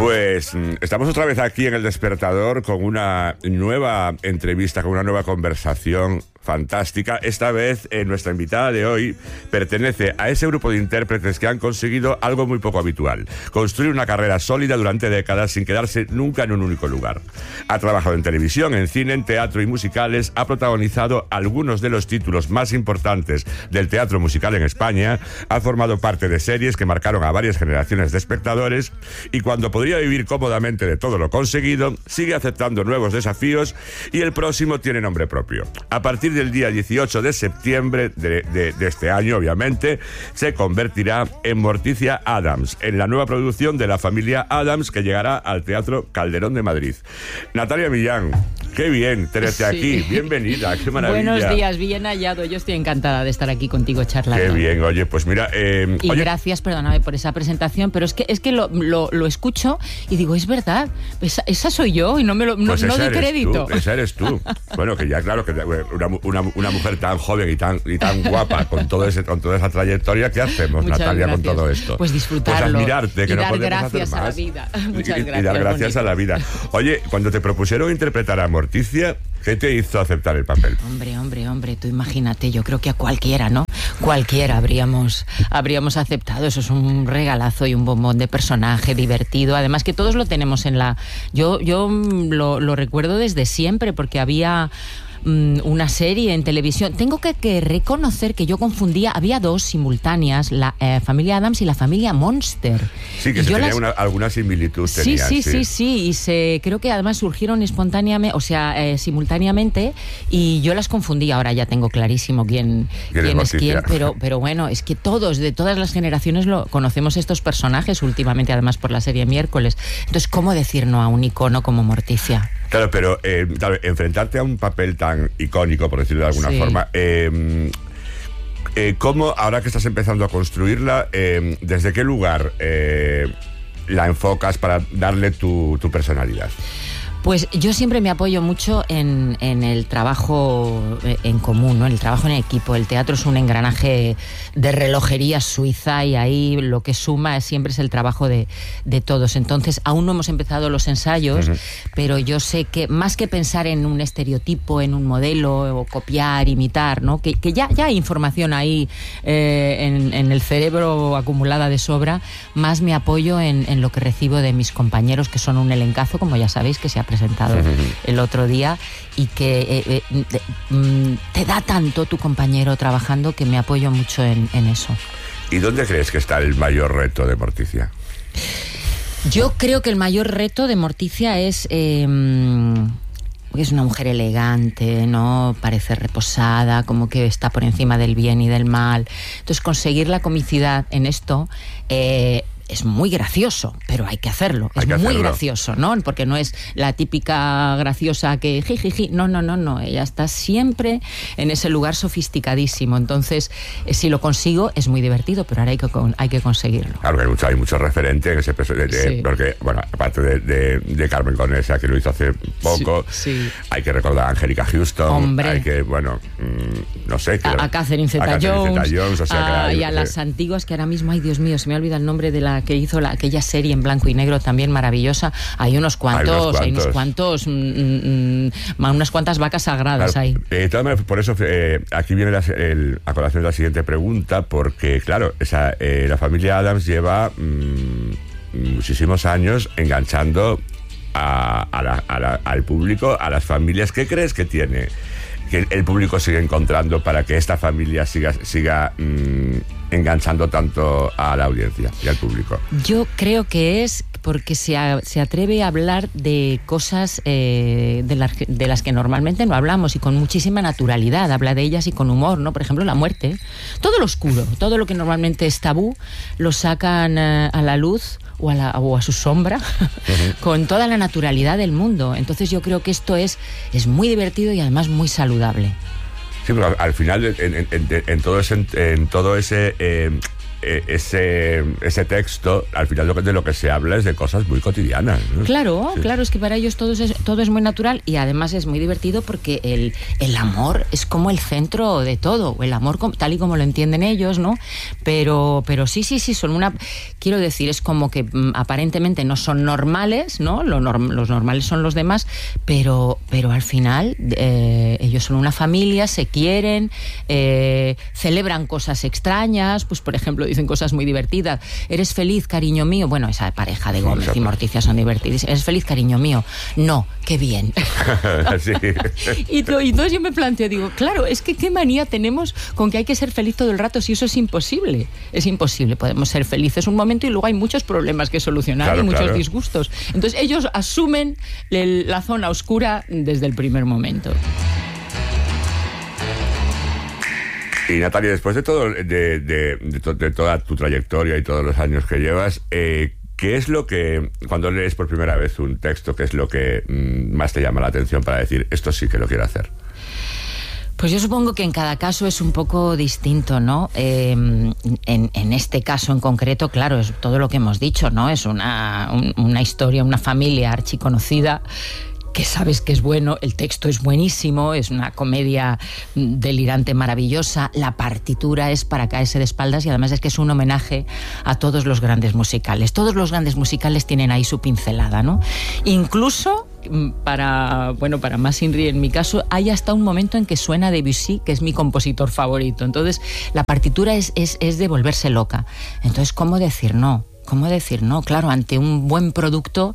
Pues estamos otra vez aquí en El Despertador con una nueva entrevista, con una nueva conversación fantástica. Esta vez nuestra invitada de hoy pertenece a ese grupo de intérpretes que han conseguido algo muy poco habitual: construir una carrera sólida durante décadas sin quedarse nunca en un único lugar. Ha trabajado en televisión, en cine, en teatro y musicales, ha protagonizado algunos de los títulos más importantes del teatro musical en España, ha formado parte de series que marcaron a varias generaciones de espectadores y cuando podría vivir cómodamente de todo lo conseguido, sigue aceptando nuevos desafíos y el próximo tiene nombre propio. A partir del día 18 de septiembre de este año, obviamente, se convertirá en Morticia Addams, en la nueva producción de la familia Addams que llegará al Teatro Calderón de Madrid. Natalia Millán, qué bien tenerte aquí, bienvenida, qué maravilla. Buenos días, bien hallado, yo estoy encantada de estar aquí contigo charlando. Qué bien, oye, pues mira... gracias, perdóname por esa presentación, pero es que lo escucho y digo, es verdad, esa soy yo y no doy crédito. Esa eres tú. Bueno, que ya claro, que una mujer tan joven y tan guapa, con toda esa trayectoria, ¿qué hacemos, Muchas Natalia, gracias. con todo esto? Pues disfrutarlo. Pues admirarte, que y no dar podemos gracias hacer más. a la vida. Muchas gracias. Y dar gracias a la vida. Oye, cuando te propusieron interpretar a Morticia, ¿qué te hizo aceptar el papel? Hombre, tú imagínate, yo creo que a cualquiera, ¿no? Cualquiera habríamos aceptado. Eso es un regalazo y un bombón de personaje divertido. Además que todos lo tenemos en la... Yo lo recuerdo desde siempre porque había... una serie en televisión. Tengo que reconocer que yo confundía, había dos simultáneas, la familia Addams y la familia Monster. Sí, que alguna similitud tenía. Sí, y creo que además surgieron espontáneamente, simultáneamente, y yo las confundí. Ahora ya tengo clarísimo quién es quién, pero bueno, es que de todas las generaciones conocemos estos personajes últimamente, además por la serie Miércoles. Entonces, ¿cómo decir no a un icono como Morticia? Claro, pero enfrentarte a un papel tan icónico, por decirlo de alguna forma, ¿cómo, ahora que estás empezando a construirla, desde qué lugar la enfocas para darle tu personalidad? Pues yo siempre me apoyo mucho en el trabajo en común, ¿no? El trabajo en equipo. El teatro es un engranaje de relojería suiza y ahí lo que suma siempre es el trabajo de todos. Entonces, aún no hemos empezado los ensayos, pero yo sé que más que pensar en un estereotipo, en un modelo, o copiar, imitar, ¿no? Que ya hay información ahí en el cerebro acumulada de sobra, más me apoyo en lo que recibo de mis compañeros, que son un elencazo, como ya sabéis, que se ha presentado el otro día, y que te da tanto tu compañero trabajando que me apoyo mucho en eso. ¿Y dónde crees que está el mayor reto de Morticia? Yo creo que el mayor reto de Morticia es una mujer elegante, ¿no? Parece reposada, como que está por encima del bien y del mal. Entonces, conseguir la comicidad en esto es muy gracioso, pero hay que hacerlo. Es muy gracioso, ¿no? Porque no es la típica graciosa que jijiji. No. Ella está siempre en ese lugar sofisticadísimo. Entonces, si lo consigo, es muy divertido, pero ahora hay que conseguirlo. Claro que hay muchos referentes en ese personaje. Porque, bueno, aparte de Carmen Conesa, que lo hizo hace poco, hay que recordar a Angélica Houston. Hombre. Hay que, no sé. A Catherine Zeta-Jones. O sea, y a las antiguas, que ahora mismo, ay Dios mío, se me olvida el nombre de la que hizo aquella serie en blanco y negro también maravillosa. Hay unas cuantas vacas sagradas, claro, ahí. Por eso aquí viene a colación la siguiente pregunta, porque claro, la familia Addams lleva muchísimos años enganchando al público, a las familias. ¿Qué crees que tiene que el público sigue encontrando para que esta familia siga enganchando tanto a la audiencia y al público? Yo creo que es porque se atreve a hablar de cosas de las que normalmente no hablamos, y con muchísima naturalidad. Habla de ellas y con humor, ¿no? Por ejemplo, la muerte. Todo lo oscuro, todo lo que normalmente es tabú, lo sacan a la luz o a su sombra con toda la naturalidad del mundo. Entonces yo creo que esto es muy divertido y además muy saludable. Sí, pero al final en todo ese ese texto, al final de lo que se habla es de cosas muy cotidianas, ¿no? Claro, Sí. claro, es que para ellos todo es muy natural y además es muy divertido porque el amor es como el centro de todo, el amor tal y como lo entienden ellos, ¿no? Pero sí, son quiero decir, es como que aparentemente no son normales, ¿no? Los normales son los demás, pero al final ellos son una familia, se quieren, celebran cosas extrañas, pues por ejemplo dicen cosas muy divertidas. ¿Eres feliz, cariño mío? Bueno, esa pareja de Gómez y Morticia son divertidas. ¿Eres feliz, cariño mío? No, qué bien. Sí. Y entonces yo me planteo, digo, claro, es que qué manía tenemos con que hay que ser feliz todo el rato, si eso es imposible. Es imposible, podemos ser felices un momento y luego hay muchos problemas que solucionar, claro, y muchos claro. disgustos. Entonces ellos asumen la zona oscura desde el primer momento. Y Natalia, después de todo, de toda tu trayectoria y todos los años que llevas, ¿qué es lo que, cuando lees por primera vez un texto, qué es lo que más te llama la atención para decir, esto sí que lo quiero hacer? Pues yo supongo que en cada caso es un poco distinto, ¿no? En este caso en concreto, claro, es todo lo que hemos dicho, ¿no? Es una historia, una familia archiconocida, que sabes que es bueno, el texto es buenísimo, es una comedia delirante, maravillosa, la partitura es para caerse de espaldas y además es que es un homenaje a todos los grandes musicales. Todos los grandes musicales tienen ahí su pincelada, ¿no? Incluso para Massinri, en mi caso, hay hasta un momento en que suena Debussy, que es mi compositor favorito. Entonces, la partitura es de volverse loca. Entonces, ¿cómo decir no? ¿Cómo decir no? Claro, ante un buen producto,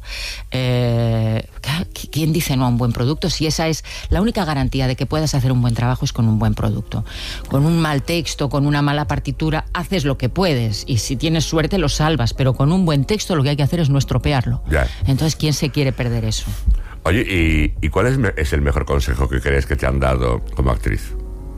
¿quién dice no a un buen producto? Si esa es la única garantía de que puedas hacer un buen trabajo, es con un buen producto. Con un mal texto, con una mala partitura, haces lo que puedes y si tienes suerte lo salvas, pero con un buen texto lo que hay que hacer es no estropearlo. Ya. Entonces, ¿quién se quiere perder eso? Oye, ¿y cuál es el mejor consejo que crees que te han dado como actriz?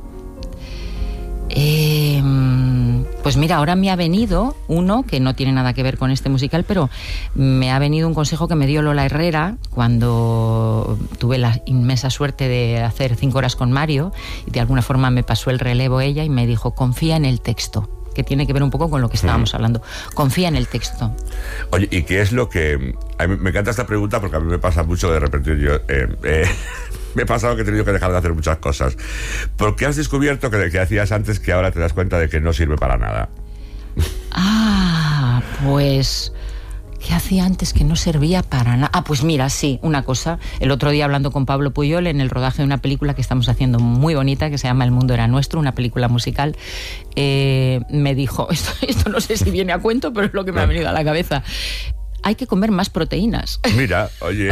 Pues mira, ahora me ha venido uno que no tiene nada que ver con este musical, pero me ha venido un consejo que me dio Lola Herrera cuando tuve la inmensa suerte de hacer 5 horas con Mario y de alguna forma me pasó el relevo ella y me dijo, confía en el texto, que tiene que ver un poco con lo que estábamos hablando. Confía en el texto. Oye, ¿y qué es lo que...? A mí me encanta esta pregunta porque a mí me pasa mucho de repente yo... me he pasado que he tenido que dejar de hacer muchas cosas. ¿Por qué has descubierto que hacías antes que ahora te das cuenta de que no sirve para nada? Pues... ¿qué hacía antes que no servía para nada? Pues mira, sí, una cosa. El otro día hablando con Pablo Puyol en el rodaje de una película que estamos haciendo muy bonita, que se llama El mundo era nuestro, una película musical, me dijo, esto no sé si viene a cuento, pero es lo que me ha venido a la cabeza. Hay que comer más proteínas. Mira, oye.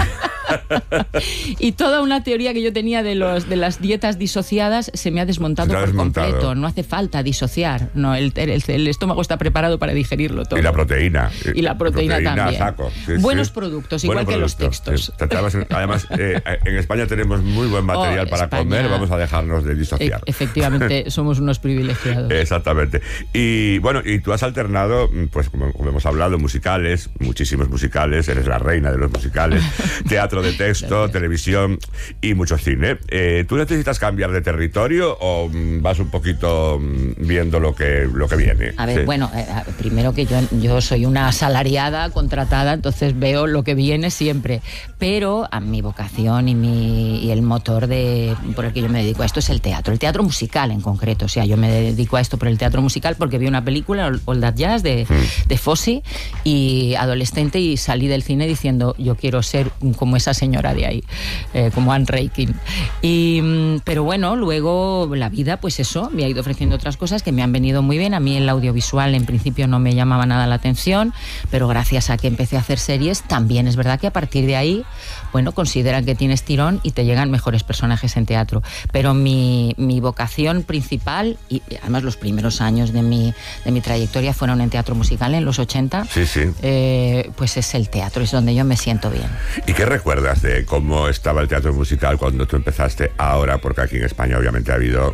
Y toda una teoría que yo tenía de las dietas disociadas se me ha desmontado por completo. No hace falta disociar. No, el estómago está preparado para digerirlo todo. Y la proteína. Y la proteína también. Saco. Sí, buenos sí. productos, igual que los textos. Sí. Además, en España tenemos muy buen material para España. comer. Vamos a dejarnos de disociar. Efectivamente, somos unos privilegiados. Exactamente. Y bueno, y tú has alternado, pues como hemos hablado, musicales, muchísimos musicales, eres la reina de los musicales, teatro de texto, televisión y mucho cine. ¿Tú necesitas cambiar de territorio o vas un poquito viendo lo que viene? A ver, sí. Bueno, primero que yo soy una asalariada, contratada, entonces veo lo que viene siempre, pero a mi vocación y el motor por el que yo me dedico a esto es el teatro musical en concreto. O sea, yo me dedico a esto por el teatro musical porque vi una película, All That Jazz, de Fosse, y adolescente, y salí del cine diciendo, yo quiero ser como esa señora de ahí, como Anne Reikin. Pero bueno, luego la vida, pues eso, me ha ido ofreciendo otras cosas que me han venido muy bien. A mí el audiovisual en principio no me llamaba nada la atención, pero gracias a que empecé a hacer series, también es verdad que a partir de ahí, bueno, consideran que tienes tirón y te llegan mejores personajes en teatro. Pero mi vocación principal, y además los primeros años de mi trayectoria fueron en teatro musical en los 80, sí. pues es el teatro, es donde yo me siento bien. ¿Y qué recuerdas de cómo estaba el teatro musical cuando tú empezaste ahora? Porque aquí en España obviamente ha habido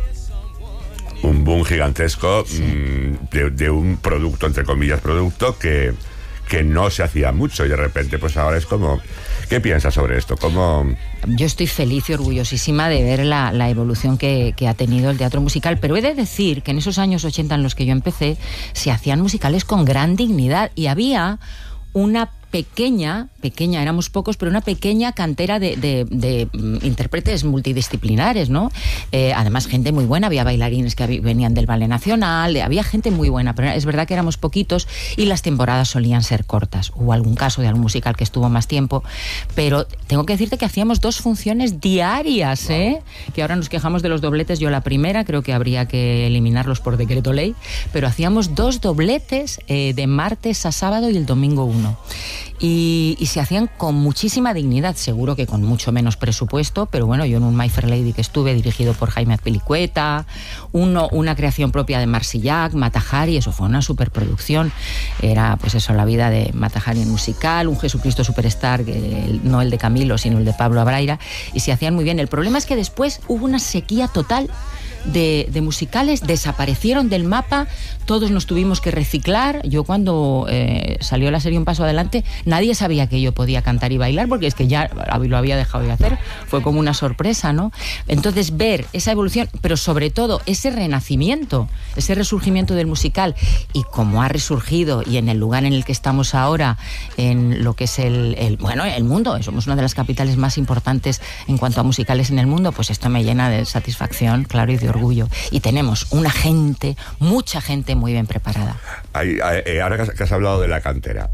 un boom gigantesco, sí, de un producto, entre comillas, producto que que no se hacía mucho y de repente pues ahora es como... ¿Qué piensas sobre esto? ¿Cómo...? Yo estoy feliz y orgullosísima de ver la evolución que ha tenido el teatro musical, pero he de decir que en esos años 80 en los que yo empecé se hacían musicales con gran dignidad y había una pequeña, éramos pocos, pero una pequeña cantera de intérpretes multidisciplinares, ¿no? Además, gente muy buena, había bailarines que venían del Ballet Nacional, había gente muy buena, pero es verdad que éramos poquitos y las temporadas solían ser cortas. Hubo algún caso de algún musical que estuvo más tiempo, pero tengo que decirte que hacíamos 2 funciones diarias, ¿eh? Que ahora nos quejamos de los dobletes, yo la primera, creo que habría que eliminarlos por decreto ley, pero hacíamos 2 dobletes de martes a sábado y el domingo 1. Y se hacían con muchísima dignidad, seguro que con mucho menos presupuesto, pero bueno, yo en un My Fair Lady que estuve, dirigido por Jaime Azpilicueta, una creación propia de Marsillac, Mata Hari, eso fue una superproducción, era pues eso, la vida de Mata Hari en musical, un Jesucristo Superstar, no el de Camilo, sino el de Pablo Abraira, y se hacían muy bien. El problema es que después hubo una sequía total de musicales, desaparecieron del mapa, todos nos tuvimos que reciclar. Yo cuando salió la serie Un Paso Adelante, nadie sabía que yo podía cantar y bailar, porque es que ya lo había dejado de hacer, fue como una sorpresa, ¿no? Entonces ver esa evolución, pero sobre todo ese renacimiento, ese resurgimiento del musical, y cómo ha resurgido y en el lugar en el que estamos ahora, en lo que es el mundo, somos una de las capitales más importantes en cuanto a musicales en el mundo, pues esto me llena de satisfacción, claro, y de orgullo. Y tenemos mucha gente muy bien preparada. Ahora que has hablado de la cantera,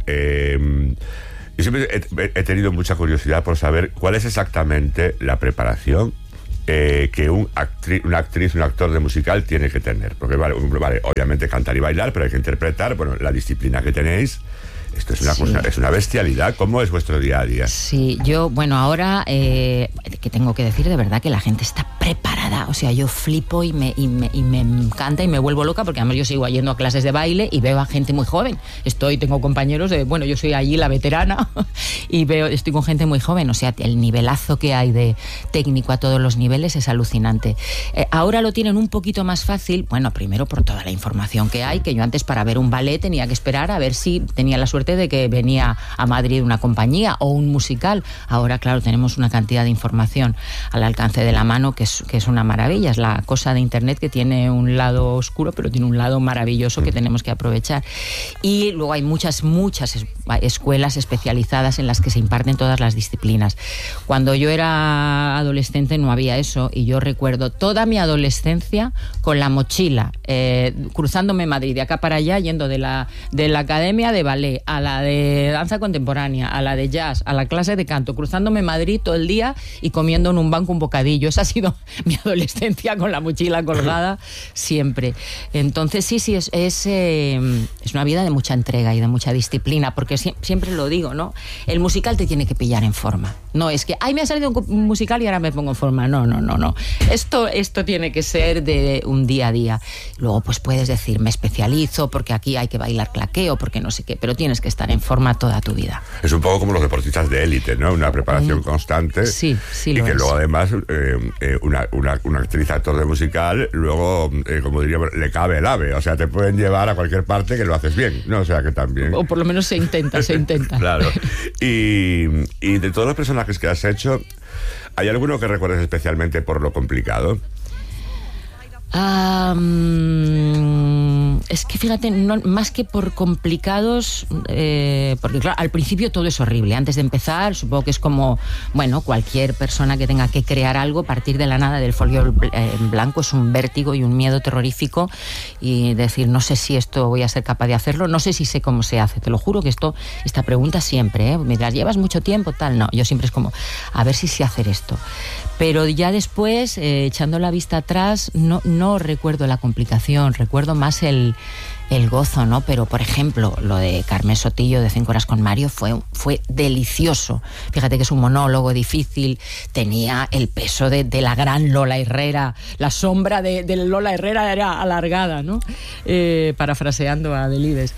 yo siempre he tenido mucha curiosidad por saber cuál es exactamente la preparación que una actriz, un actor de musical tiene que tener. Porque vale, obviamente cantar y bailar, pero hay que interpretar, bueno, la disciplina que tenéis. Esto es una cosa, es una bestialidad. ¿Cómo es vuestro día a día? Sí, yo, bueno, ahora que tengo que decir de verdad que la gente está preparada. O sea, yo flipo y me encanta y me vuelvo loca, porque además yo sigo yendo a clases de baile y veo a gente muy joven. Tengo compañeros yo soy allí la veterana y estoy con gente muy joven. O sea, el nivelazo que hay de técnico a todos los niveles es alucinante. Ahora lo tienen un poquito más fácil, bueno, primero por toda la información que hay, que yo antes para ver un ballet tenía que esperar a ver si tenía la suerte de que venía a Madrid una compañía o un musical. Ahora, claro, tenemos una cantidad de información al alcance de la mano que es una maravilla. Es la cosa de Internet que tiene un lado oscuro, pero tiene un lado maravilloso que tenemos que aprovechar. Y luego hay muchas escuelas especializadas en las que se imparten todas las disciplinas. Cuando yo era adolescente no había eso, y yo recuerdo toda mi adolescencia con la mochila, cruzándome Madrid de acá para allá, yendo de la academia de ballet a la de danza contemporánea, a la de jazz, a la clase de canto, cruzándome Madrid todo el día y comiendo en un banco un bocadillo. Esa ha sido mi adolescencia, con la mochila colgada siempre. Entonces sí, es una vida de mucha entrega y de mucha disciplina, porque siempre lo digo, ¿no? El musical te tiene que pillar en forma. No es que, me ha salido un musical y ahora me pongo en forma. No. Esto tiene que ser de un día a día. Luego pues puedes decir, me especializo porque aquí hay que bailar claqueo, porque no sé qué, pero tienes que estar en forma toda tu vida. Es un poco como los deportistas de élite, ¿no? Una preparación constante. Sí, y lo que es. Luego además una actriz, actor de musical, luego, como diríamos, le cabe el ave. O sea, te pueden llevar a cualquier parte que lo haces bien, ¿no? O sea, que también... O por lo menos se intenta. Claro. Y de todos los personajes que has hecho, ¿hay alguno que recuerdes especialmente por lo complicado? Es que fíjate, más que por complicados, porque claro, al principio todo es horrible. Antes de empezar, supongo que es como, bueno, cualquier persona que tenga que crear algo, partir de la nada, del folio en blanco, es un vértigo y un miedo terrorífico, y decir, no sé si esto voy a ser capaz de hacerlo, no sé si sé cómo se hace. Te lo juro que esta pregunta siempre, mientras llevas mucho tiempo, tal, no, yo siempre es como, a ver si sé hacer esto. Pero ya después, echando la vista atrás, no recuerdo la complicación, recuerdo más el gozo, ¿no? Pero, por ejemplo, lo de Carmen Sotillo de 5 horas con Mario fue delicioso. Fíjate que es un monólogo difícil, tenía el peso de la gran Lola Herrera, la sombra de Lola Herrera era alargada, ¿no? Parafraseando a Delibes.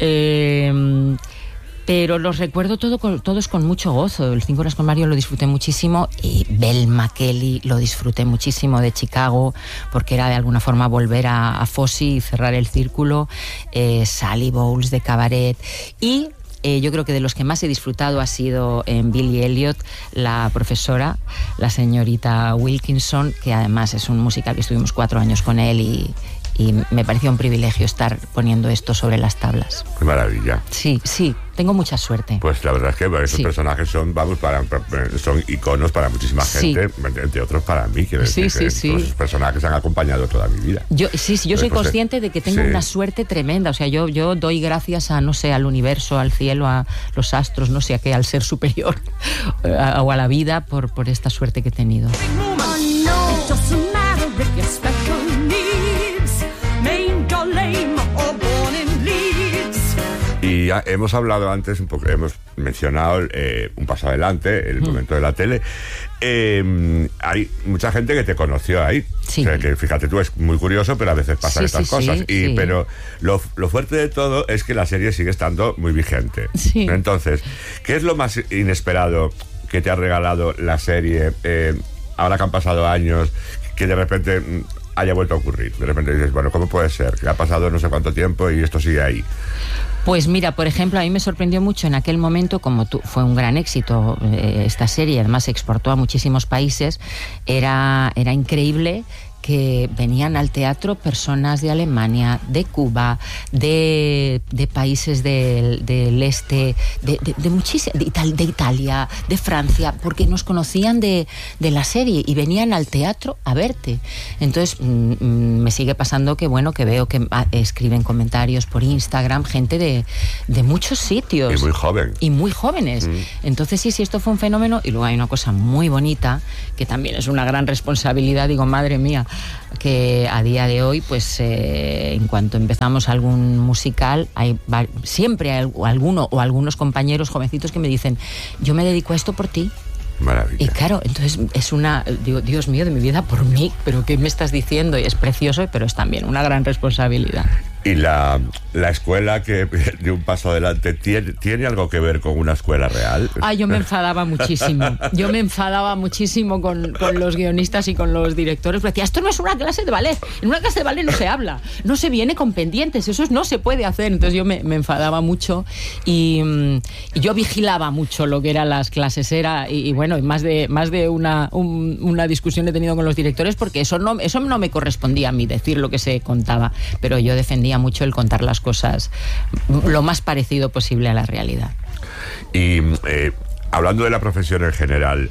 Pero los recuerdo todos con mucho gozo. El 5 horas con Mario lo disfruté muchísimo, y Velma Kelly lo disfruté muchísimo, de Chicago, porque era de alguna forma volver a Fosse y cerrar el círculo. Sally Bowles de Cabaret, y Yo creo que de los que más he disfrutado ha sido en Billy Elliot, la profesora, la señorita Wilkinson, que además es un musical que estuvimos 4 años con él y me pareció un privilegio estar poniendo esto sobre las tablas. Qué maravilla. Sí, tengo mucha suerte. Pues la verdad es que esos personajes son, son iconos para muchísima gente, entre otros para mí. Quiero decir que esos personajes han acompañado toda mi vida. Yo soy consciente de que tengo una suerte tremenda. O sea, yo doy gracias a, no sé, al universo, al cielo, a los astros, no sé a qué, al ser superior o a la vida por esta suerte que he tenido. Y ya hemos hablado antes, un poco, hemos mencionado un paso adelante, el momento de la tele. Hay mucha gente que te conoció ahí. Sí. O sea, que fíjate tú, es muy curioso, pero a veces pasan estas cosas. Pero lo fuerte de todo es que la serie sigue estando muy vigente. Sí. Entonces, ¿qué es lo más inesperado que te ha regalado la serie ahora que han pasado años, que de repente haya vuelto a ocurrir? De repente dices, bueno, ¿cómo puede ser? Que ha pasado no sé cuánto tiempo y esto sigue ahí. Pues mira, por ejemplo, a mí me sorprendió mucho en aquel momento, como fue un gran éxito esta serie, además se exportó a muchísimos países, era increíble que venían al teatro personas de Alemania, de Cuba, de países del este, de Italia, de Francia, porque nos conocían de la serie y venían al teatro a verte. Entonces me sigue pasando que veo que escriben comentarios por Instagram gente de muchos sitios. Y muy joven. Y muy jóvenes. Entonces sí, esto fue un fenómeno. Y luego hay una cosa muy bonita, que también es una gran responsabilidad, digo, madre mía, que a día de hoy, pues en cuanto empezamos algún musical, siempre hay alguno o algunos compañeros jovencitos que me dicen, yo me dedico a esto por ti. Maravilla. Y claro, entonces digo, Dios mío, de mi vida por mí, pero ¿qué me estás diciendo? Y es precioso, pero es también una gran responsabilidad. Y la escuela que de un paso adelante ¿tiene algo que ver con una escuela real? Yo me enfadaba muchísimo. Yo me enfadaba muchísimo con los guionistas y con los directores. Decía, esto no es una clase de ballet. En una clase de ballet no se habla, no se viene con pendientes, eso no se puede hacer. Entonces yo me enfadaba mucho y yo vigilaba mucho lo que eran las clases. Y bueno, más de una discusión he tenido con los directores porque eso no me correspondía a mí decir lo que se contaba. Pero yo defendía mucho el contar las cosas lo más parecido posible a la realidad. Y hablando de la profesión en general,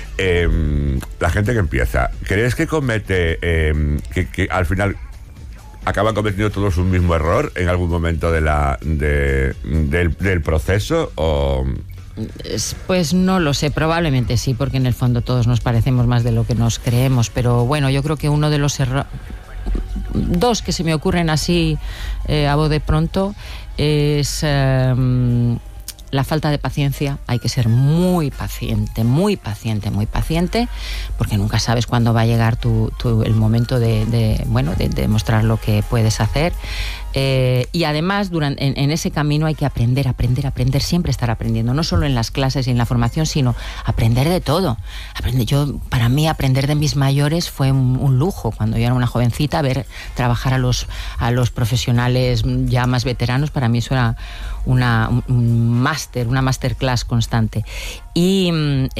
la gente que empieza, ¿crees que comete que al final acaban cometiendo todos un mismo error en algún momento del proceso? ¿O...? Pues no lo sé, probablemente sí, porque en el fondo todos nos parecemos más de lo que nos creemos, pero bueno, yo creo que uno de los errores, dos que se me ocurren así a voz de pronto, es la falta de paciencia. Hay que ser muy paciente, porque nunca sabes cuándo va a llegar el momento de demostrar lo que puedes hacer. Y además en ese camino hay que aprender, siempre estar aprendiendo, no solo en las clases y en la formación, sino aprender de todo. Para mí aprender de mis mayores fue un lujo. Cuando yo era una jovencita, ver trabajar a los profesionales ya más veteranos, para mí eso era una masterclass constante. Y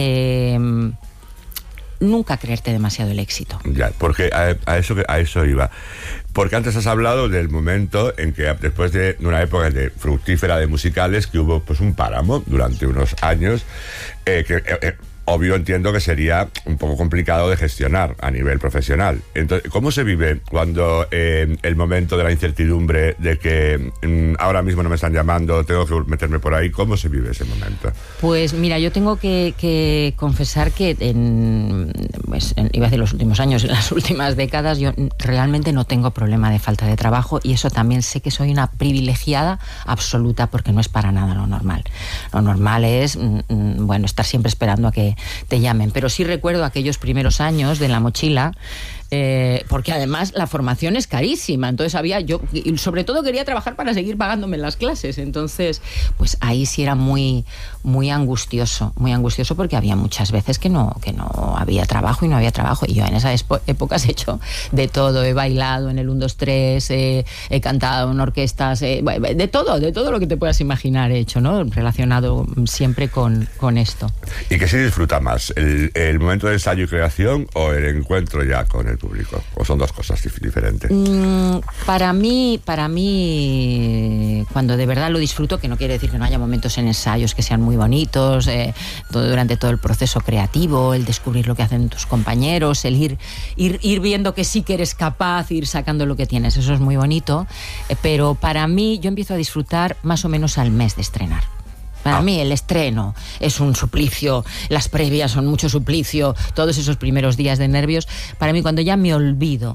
nunca creerte demasiado el éxito. Ya, porque a eso iba. Porque antes has hablado del momento en que después de una época fructífera de musicales, que hubo pues un páramo durante unos años, obvio entiendo que sería un poco complicado de gestionar a nivel profesional. Entonces, ¿cómo se vive cuando el momento de la incertidumbre de que ahora mismo no me están llamando, tengo que meterme por ahí? ¿Cómo se vive ese momento? Pues mira, yo tengo que confesar que iba a decir los últimos años, en las últimas décadas, yo realmente no tengo problema de falta de trabajo, y eso también sé que soy una privilegiada absoluta, porque no es para nada lo normal. Lo normal es estar siempre esperando a que te llamen. Pero sí recuerdo aquellos primeros años de La Mochila, porque además la formación es carísima. Entonces y sobre todo quería trabajar para seguir pagándome las clases. Entonces, pues ahí sí era muy, muy angustioso porque había muchas veces que no había trabajo y no había trabajo. Y yo en esas épocas he hecho de todo, he bailado en el 1, 2, 3, he cantado en orquestas, de todo lo que te puedas imaginar he hecho, ¿no? Relacionado siempre con esto. ¿Y qué se disfruta más? ¿El momento de ensayo y creación o el encuentro ya con el público? ¿O son dos cosas diferentes? Para mí, cuando de verdad lo disfruto, que no quiere decir que no haya momentos en ensayos que sean muy bonitos, durante todo el proceso creativo, el descubrir lo que hacen tus compañeros, el ir viendo que sí que eres capaz, ir sacando lo que tienes, eso es muy bonito, pero para mí yo empiezo a disfrutar más o menos al mes de estrenar. Para mí el estreno es un suplicio, las previas son mucho suplicio, todos esos primeros días de nervios. Para mí, cuando ya me olvido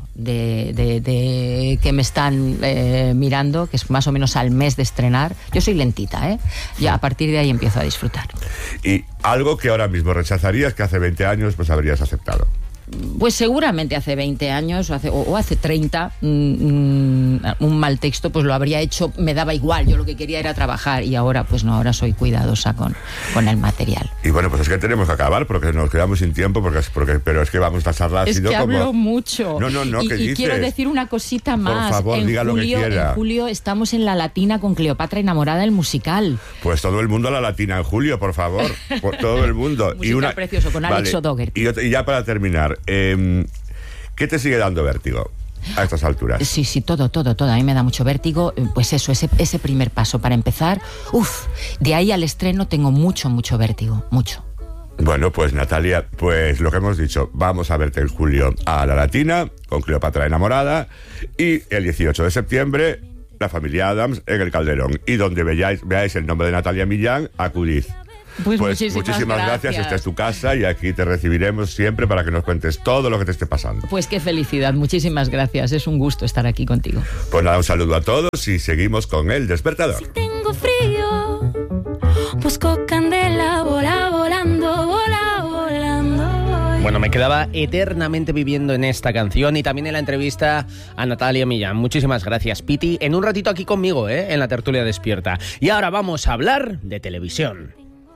de que me están mirando, que es más o menos al mes de estrenar, yo soy lentita, ya a partir de ahí empiezo a disfrutar. ¿Y algo que ahora mismo rechazarías que hace 20 años pues habrías aceptado? Pues seguramente hace 20 años o hace 30 un mal texto pues lo habría hecho, me daba igual, yo lo que quería era trabajar y ahora pues no, ahora soy cuidadosa con el material. Y bueno, pues es que tenemos que acabar porque nos quedamos sin tiempo, pero es que vamos a charlar. Es que hablo mucho. No, ¿qué dices? Y quiero decir una cosita más. Por favor, diga lo que quiera. En julio estamos en La Latina con Cleopatra enamorada, el musical. Pues todo el mundo a La Latina en julio, por favor, por todo el mundo. Musical precioso con Alex O'Dougherty. Y ya para terminar, ¿qué te sigue dando vértigo a estas alturas? Sí, todo. A mí me da mucho vértigo. Pues eso, ese primer paso para empezar. De ahí al estreno tengo mucho vértigo, mucho. Bueno, pues Natalia, pues lo que hemos dicho, vamos a verte en julio a La Latina con Cleopatra enamorada y el 18 de septiembre La Familia Addams en el Calderón. Y donde veáis el nombre de Natalia Millán, acudid. Pues muchísimas gracias. Esta es tu casa y aquí te recibiremos siempre para que nos cuentes todo lo que te esté pasando. Pues qué felicidad, muchísimas gracias. Es un gusto estar aquí contigo. Pues nada, un saludo a todos y seguimos con El Despertador. Si tengo frío, busco candela, volando. Bueno, me quedaba eternamente viviendo en esta canción y también en la entrevista a Natalia Millán. Muchísimas gracias, Piti. En un ratito aquí conmigo, en la tertulia despierta. Y ahora vamos a hablar de televisión.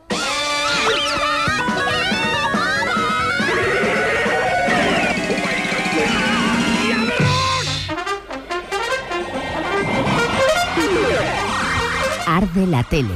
Arde la tele.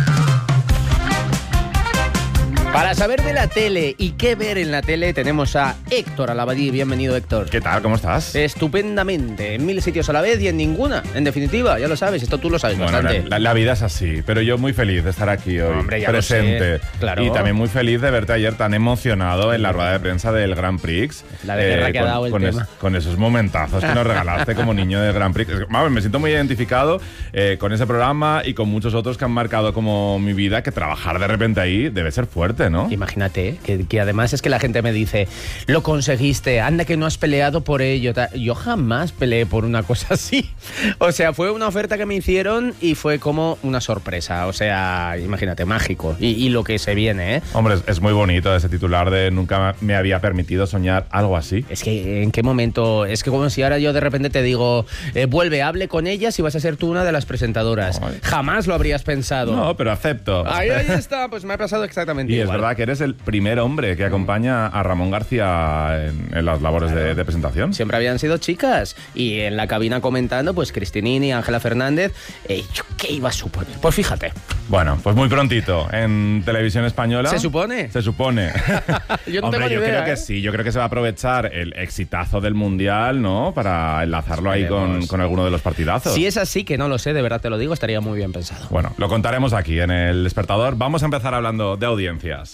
Para saber de la tele y qué ver en la tele tenemos a Héctor Alabadí. Bienvenido, Héctor. ¿Qué tal? ¿Cómo estás? Estupendamente. En 1000 sitios a la vez y en ninguna. En definitiva, ya lo sabes. Esto tú lo sabes bastante. La vida es así, pero yo muy feliz de estar aquí hoy, hombre, ya presente. Lo sé, claro. Y también muy feliz de verte ayer tan emocionado en la rueda de prensa del Grand Prix. La de guerra que ha dado el tema. Con esos momentazos que nos regalaste como niño del Grand Prix. Vamos, me siento muy identificado con ese programa y con muchos otros que han marcado como mi vida, que trabajar de repente ahí debe ser fuerte, ¿no? Imagínate, que además es que la gente me dice, lo conseguiste, anda que no has peleado por ello. Yo jamás peleé por una cosa así. O sea, fue una oferta que me hicieron y fue como una sorpresa. O sea, imagínate, mágico. Y lo que se viene, ¿eh? Hombre, es muy bonito ese titular de nunca me había permitido soñar algo así. Es que, ¿en qué momento? Es que como si ahora yo de repente te digo, vuelve, hable con ellas y vas a ser tú una de las presentadoras. Ay. Jamás lo habrías pensado. No, pero acepto. Ahí está, pues me ha pasado exactamente igual. Y es verdad que eres el primer hombre que acompaña a Ramón García en las labores de presentación. Siempre habían sido chicas. Y en la cabina comentando, pues Cristinini, Ángela Fernández. ¿Yo qué iba a suponer? Pues fíjate. Bueno, pues muy prontito en Televisión Española. ¿Se supone? Se supone. Yo no Hombre, tengo ni idea, creo que sí. Yo creo que se va a aprovechar el exitazo del Mundial, ¿no? Para enlazarlo ahí con alguno de los partidazos. Si es así, que no lo sé, de verdad te lo digo, estaría muy bien pensado. Bueno, lo contaremos aquí en El Despertador. Vamos a empezar hablando de audiencias.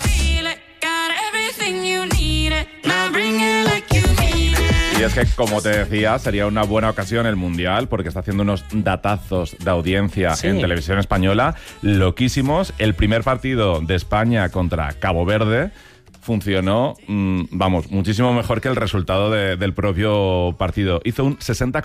Y es que, como te decía, sería una buena ocasión el Mundial porque está haciendo unos datazos de audiencia en Televisión Española loquísimos. El primer partido de España contra Cabo Verde funcionó, muchísimo mejor que el resultado del propio partido. Hizo un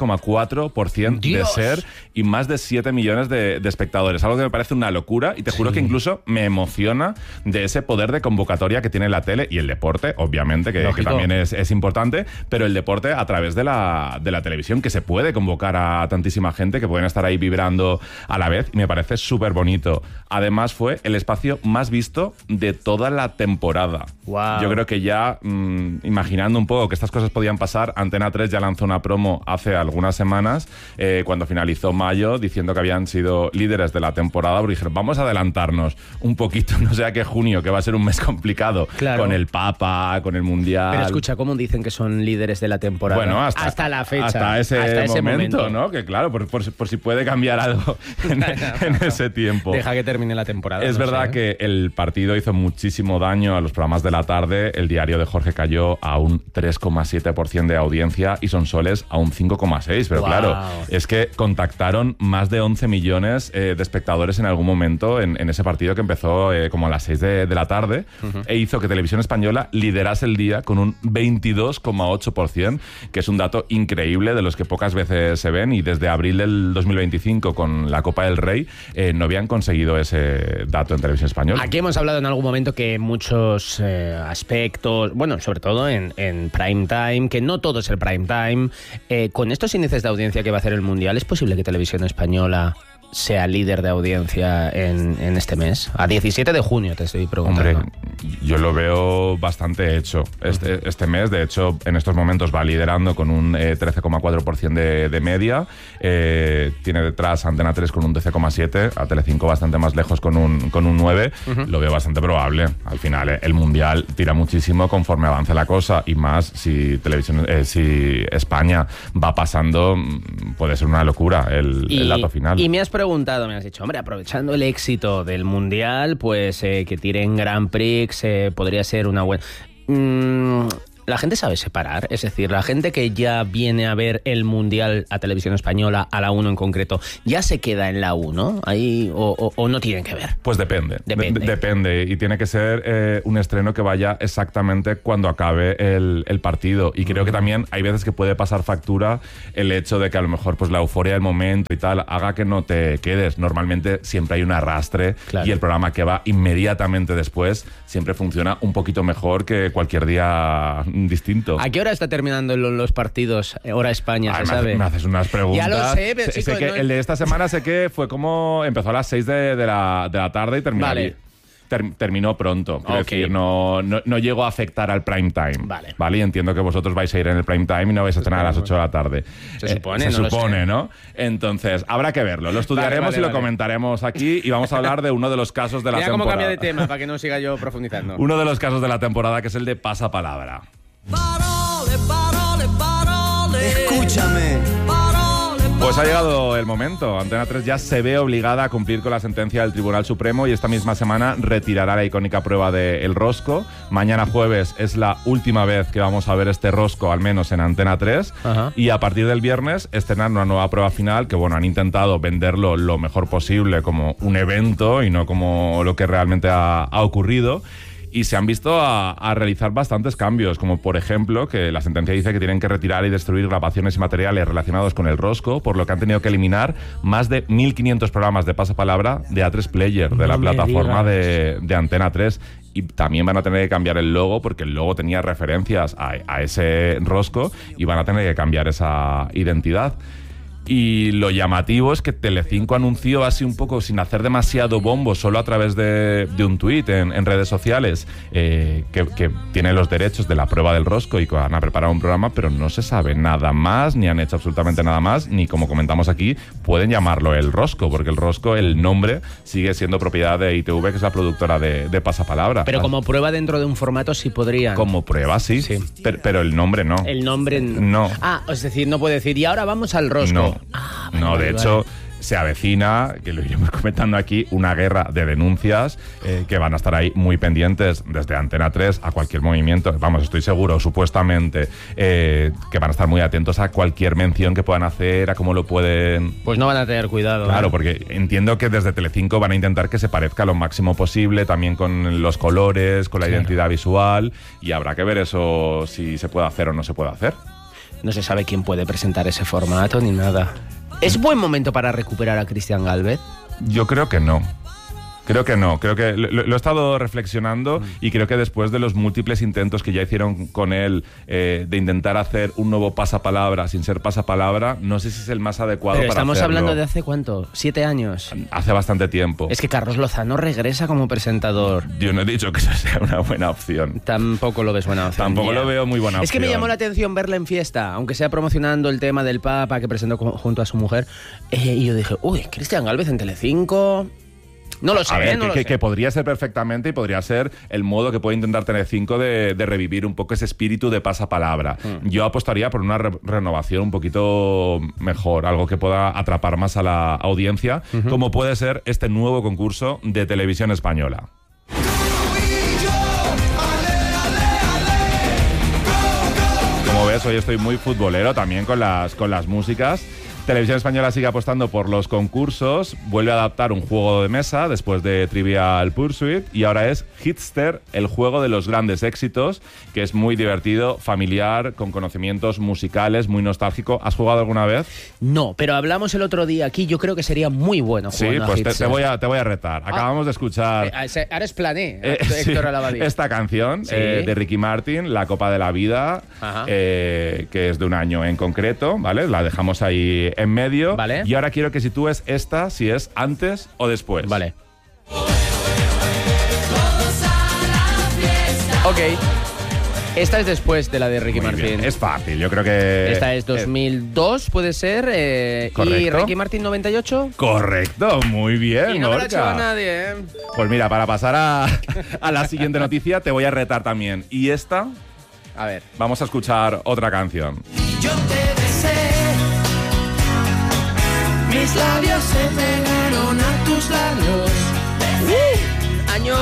60,4% de ser y más de 7 millones de espectadores. Algo que me parece una locura y te juro que incluso me emociona de ese poder de convocatoria que tiene la tele y el deporte, obviamente, que también es importante, pero el deporte a través de la televisión, que se puede convocar a tantísima gente, que pueden estar ahí vibrando a la vez, y me parece súper bonito. Además, fue el espacio más visto de toda la temporada. Wow. Yo creo que ya, imaginando un poco que estas cosas podían pasar, Antena 3 ya lanzó una promo hace algunas semanas, cuando finalizó mayo, diciendo que habían sido líderes de la temporada, porque dijeron, vamos a adelantarnos un poquito, no sea que junio, que va a ser un mes complicado, con el Papa, con el Mundial. Pero escucha, ¿cómo dicen que son líderes de la temporada? Bueno, hasta la fecha. Hasta ese momento, ¿no? Que claro, por si puede cambiar algo en ese tiempo. Deja que termine la temporada. Es verdad que el partido hizo muchísimo daño a los programas de la tarde. El diario de Jorge cayó a un 3,7% de audiencia y Sonsoles a un 5,6%. Pero claro, es que contactaron más de 11 millones de espectadores en algún momento en ese partido que empezó como a las 6 de la tarde e hizo que Televisión Española liderase el día con un 22,8%, que es un dato increíble, de los que pocas veces se ven, y desde abril del 2025 con la Copa del Rey no habían conseguido ese dato en Televisión Española. Aquí hemos hablado en algún momento que muchos aspectos, bueno, sobre todo en prime time, que no todo es el prime time, con estos índices de audiencia que va a hacer el Mundial, ¿es posible que Televisión Española sea líder de audiencia en este mes? A 17 de junio te estoy preguntando. Hombre, yo lo veo bastante hecho. Este mes, de hecho, en estos momentos va liderando con un 13,4% de media. Tiene detrás Antena 3 con un 12,7%, a Telecinco bastante más lejos con un 9%. Lo veo bastante probable. Al final, el Mundial tira muchísimo conforme avance la cosa, y más si si España va pasando, puede ser una locura el dato final. Y me has dicho, hombre, aprovechando el éxito del Mundial, pues que tiren Grand Prix podría ser una buena... La gente sabe separar, es decir, la gente que ya viene a ver el Mundial a Televisión Española, a la 1 en concreto, ¿ya se queda en la 1 ahí o no tienen que ver? Pues depende. Depende, y tiene que ser un estreno que vaya exactamente cuando acabe el partido, y creo que también hay veces que puede pasar factura el hecho de que a lo mejor pues la euforia del momento y tal haga que no te quedes. Normalmente siempre hay un arrastre, y el programa que va inmediatamente después siempre funciona un poquito mejor que cualquier día distinto. ¿A qué hora está terminando los partidos? Hora España, ¿se sabe? Me haces unas preguntas. Ya lo sé, pero sé que el de esta semana sé que fue como empezó a las 6 de la tarde y terminó. Vale. Terminó pronto. Quiero decir, no llegó a afectar al prime time. Vale. Y entiendo que vosotros vais a ir en el prime time y no vais a cenar a las 8 de la tarde. Se supone, ¿no? Entonces, habrá que verlo. Lo estudiaremos y lo comentaremos aquí, y vamos a hablar de uno de los casos de la temporada. Mira cómo cambia de tema para que no siga yo profundizando. Uno de los casos de la temporada, que es el de pasapalabra. Parole. Escúchame. Pues ha llegado el momento. Antena 3 ya se ve obligada a cumplir con la sentencia del Tribunal Supremo, y esta misma semana retirará la icónica prueba del rosco. Mañana jueves es la última vez que vamos a ver este rosco, al menos en Antena 3. Y a partir del viernes estrenan una nueva prueba final que, bueno, han intentado venderlo lo mejor posible como un evento y no como lo que realmente ha ocurrido. Y se han visto a realizar bastantes cambios, como por ejemplo que la sentencia dice que tienen que retirar y destruir grabaciones y materiales relacionados con el rosco, por lo que han tenido que eliminar más de 1.500 programas de pasapalabra de A3 Player, de la plataforma de Antena 3. Y también van a tener que cambiar el logo, porque el logo tenía referencias a ese rosco, y van a tener que cambiar esa identidad. Y lo llamativo es que Telecinco anunció así un poco sin hacer demasiado bombo, solo a través de un tuit en redes sociales, que tiene los derechos de la prueba del rosco y que van a preparar un programa, pero no se sabe nada más, ni han hecho absolutamente nada más, ni, como comentamos aquí, pueden llamarlo el rosco, porque el rosco, el nombre, sigue siendo propiedad de ITV, que es la productora de Pasapalabra. Pero como prueba dentro de un formato sí podrían. Como prueba sí. Pero el nombre no. El nombre no. Es decir, no puede decir, y ahora vamos al rosco. No, de hecho, se avecina, que lo iremos comentando aquí, una guerra de denuncias que van a estar ahí muy pendientes desde Antena 3 a cualquier movimiento. Vamos, estoy seguro, supuestamente, que van a estar muy atentos a cualquier mención que puedan hacer, a cómo lo pueden... Pues no van a tener cuidado. Claro, porque entiendo que desde Telecinco van a intentar que se parezca lo máximo posible, también con los colores, con la identidad visual, y habrá que ver eso, si se puede hacer o no se puede hacer. No se sabe quién puede presentar ese formato ni nada. ¿Es buen momento para recuperar a Cristian Gálvez? Yo creo que no. Creo que no, creo que lo he estado reflexionando y creo que después de los múltiples intentos que ya hicieron con él de intentar hacer un nuevo pasapalabra sin ser pasapalabra, no sé si es el más adecuado Pero para estamos hacerlo. hablando de hace ¿cuánto? 7 años. Hace bastante tiempo. Es que Carlos Lozano regresa como presentador. Yo no he dicho que eso sea una buena opción. Tampoco lo ves buena opción. Tampoco lo veo muy buena opción. Es que me llamó la atención verle en fiesta, aunque sea promocionando el tema del Papa que presentó junto a su mujer. Y yo dije, uy, Cristian Gálvez en Telecinco... No lo sé, a ver, no lo sé. Que podría ser perfectamente y podría ser el modo que puede intentar Telecinco de revivir un poco ese espíritu de pasapalabra. Yo apostaría por una renovación un poquito mejor, algo que pueda atrapar más a la audiencia, como puede ser este nuevo concurso de Televisión Española. Como ves, hoy estoy muy futbolero también con las músicas. Televisión Española sigue apostando por los concursos, vuelve a adaptar un juego de mesa después de Trivial Pursuit y ahora es Hitster, el juego de los grandes éxitos, que es muy divertido, familiar, con conocimientos musicales, muy nostálgico. ¿Has jugado alguna vez? No, pero hablamos el otro día aquí, yo creo que sería muy bueno Sí, jugando a pues Hitster. te voy a retar. Acabamos de escuchar... Ahora es plané, sí, Héctor Alabadía. esta canción Sí. de Ricky Martin, La Copa de la Vida, Ajá. que es de un año en concreto, ¿vale? La dejamos ahí en medio. Vale. Y ahora quiero que sitúes esta, si es antes o después. Vale. Ok. Esta es después de la de Ricky Muy Martin. bien. Es fácil, yo creo que... Esta es 2002, puede ser. ¿Y Correcto. Ricky Martin 98? Correcto, muy bien, Y no me la ha Gorka. hecho a nadie, ¿eh? Pues mira, para pasar a la siguiente noticia, te voy a retar también. Y esta, A ver. vamos a escuchar otra canción. Yo te besé, mis labios se pegaron a tus labios. Año...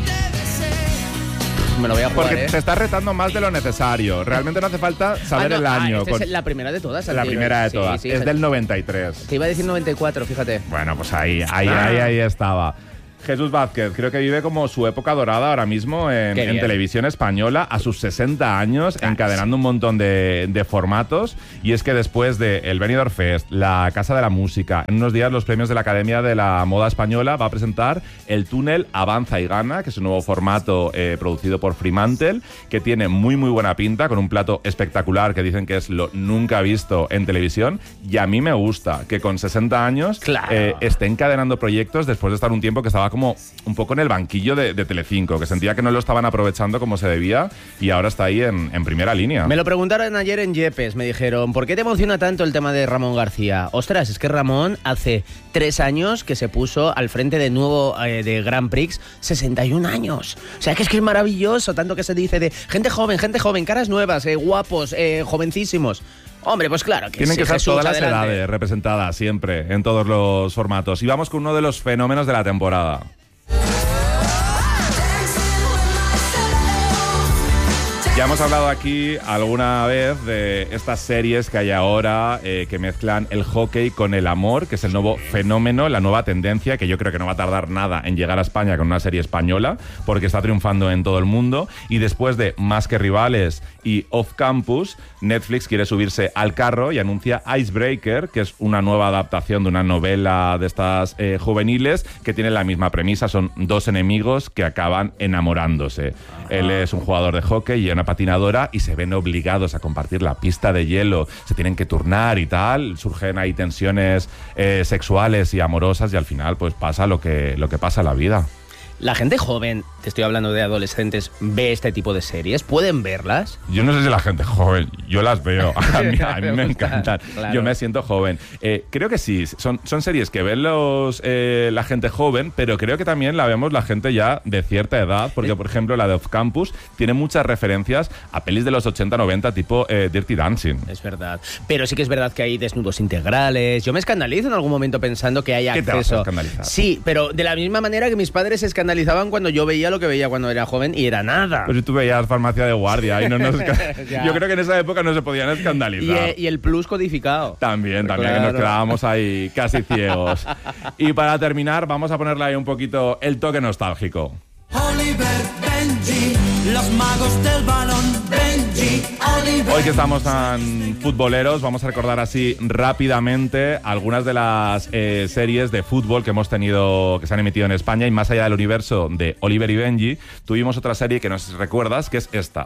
Me lo voy a jugar, Porque ¿eh? te estás retando más de lo necesario. Realmente no hace falta saber no, el año. esta es la primera de todas. La Antiguo. primera de Sí, todas. sí, es fíjate. del 93. Te iba a decir 94, fíjate. Bueno, pues ahí estaba. Jesús Vázquez, creo que vive como su época dorada ahora mismo en Qué bien. Televisión Española, a sus 60 años, encadenando un montón de formatos. Y es que después de el Benidorm Fest, la Casa de la Música, en unos días los premios de la Academia de la Moda Española, va a presentar el túnel Avanza y Gana, que es un nuevo formato producido por Fremantle, que tiene muy muy buena pinta, con un plato espectacular que dicen que es lo nunca visto en televisión. Y a mí me gusta que con 60 años Claro. esté encadenando proyectos después de estar un tiempo que estaba como un poco en el banquillo de Telecinco, que sentía que no lo estaban aprovechando como se debía, y ahora está ahí en primera línea. Me lo preguntaron ayer en Yepes, me dijeron, ¿por qué te emociona tanto el tema de Ramón García? Ostras, es que Ramón hace 3 años que se puso al frente de nuevo de Grand Prix, 61 años. O sea, que es maravilloso, tanto que se dice de gente joven, caras nuevas, guapos, jovencísimos. Hombre, pues claro que Tienen sí, que estar Jesús, todas las adelante. edades representadas siempre, en todos los formatos. Y vamos con uno de los fenómenos de la temporada. Ya hemos hablado aquí alguna vez de estas series que hay ahora que mezclan el hockey con el amor, que es el nuevo fenómeno, la nueva tendencia, que yo creo que no va a tardar nada en llegar a España con una serie española, porque está triunfando en todo el mundo. Y después de Más que Rivales y Off Campus, Netflix quiere subirse al carro y anuncia Icebreaker, que es una nueva adaptación de una novela de estas juveniles, que tiene la misma premisa. Son 2 enemigos que acaban enamorándose. Él es un jugador de hockey y una patinadora, y se ven obligados a compartir la pista de hielo, se tienen que turnar y tal, surgen ahí tensiones sexuales y amorosas, y al final pues pasa lo que pasa en la vida. La gente joven te estoy hablando de adolescentes, ve este tipo de series? ¿Pueden verlas? Yo no sé si la gente joven, yo las veo, a mí me encantan, claro. Yo me siento joven. Creo que sí, son series que ven la gente joven, pero creo que también la vemos la gente ya de cierta edad, porque por ejemplo la de Off Campus tiene muchas referencias a pelis de los 80-90 tipo Dirty Dancing. Es verdad, pero sí que es verdad que hay desnudos integrales. Yo me escandalizo en algún momento pensando que hay acceso. ¿Qué te vas a escandalizar? Sí, pero de la misma manera que mis padres se escandalizaban cuando yo veía lo que veía cuando era joven y era nada. Pues si tú veías Farmacia de Guardia y no nos... Yo creo que en esa época no se podían escandalizar. Y el plus codificado. También, claro. Que nos quedábamos ahí casi ciegos. Y para terminar, vamos a ponerle ahí un poquito el toque nostálgico. Oliver, Benji, los magos del balón, Benji, Oliver. Hoy que estamos tan futboleros, vamos a recordar así rápidamente algunas de las series de fútbol que hemos tenido, que se han emitido en España, y más allá del universo de Oliver y Benji, tuvimos otra serie que nos recuerdas, que es esta.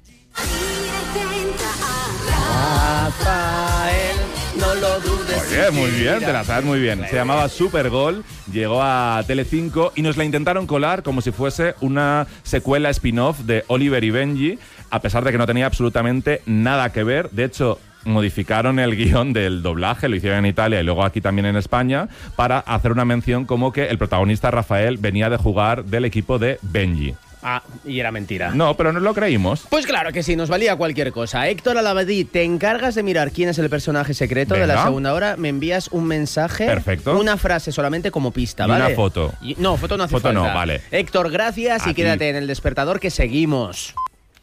Rafael, no lo dudes. Oye, muy bien, te la sabes muy bien. Se llamaba Supergol, llegó a Telecinco y nos la intentaron colar como si fuese una secuela spin-off de Oliver y Benji, a pesar de que no tenía absolutamente nada que ver. De hecho, modificaron el guión del doblaje, lo hicieron en Italia y luego aquí también en España, para hacer una mención como que el protagonista Rafael venía de jugar del equipo de Benji. Ah, y era mentira. No, pero nos lo creímos. Pues claro que sí, nos valía cualquier cosa. Héctor Alavadí, te encargas de mirar quién es el personaje secreto de la segunda hora. Me envías un mensaje. Perfecto. Una frase solamente como pista, y ¿vale? una foto. No, foto no hace falta. Foto no, vale. Héctor, gracias y quédate en El Despertador que seguimos.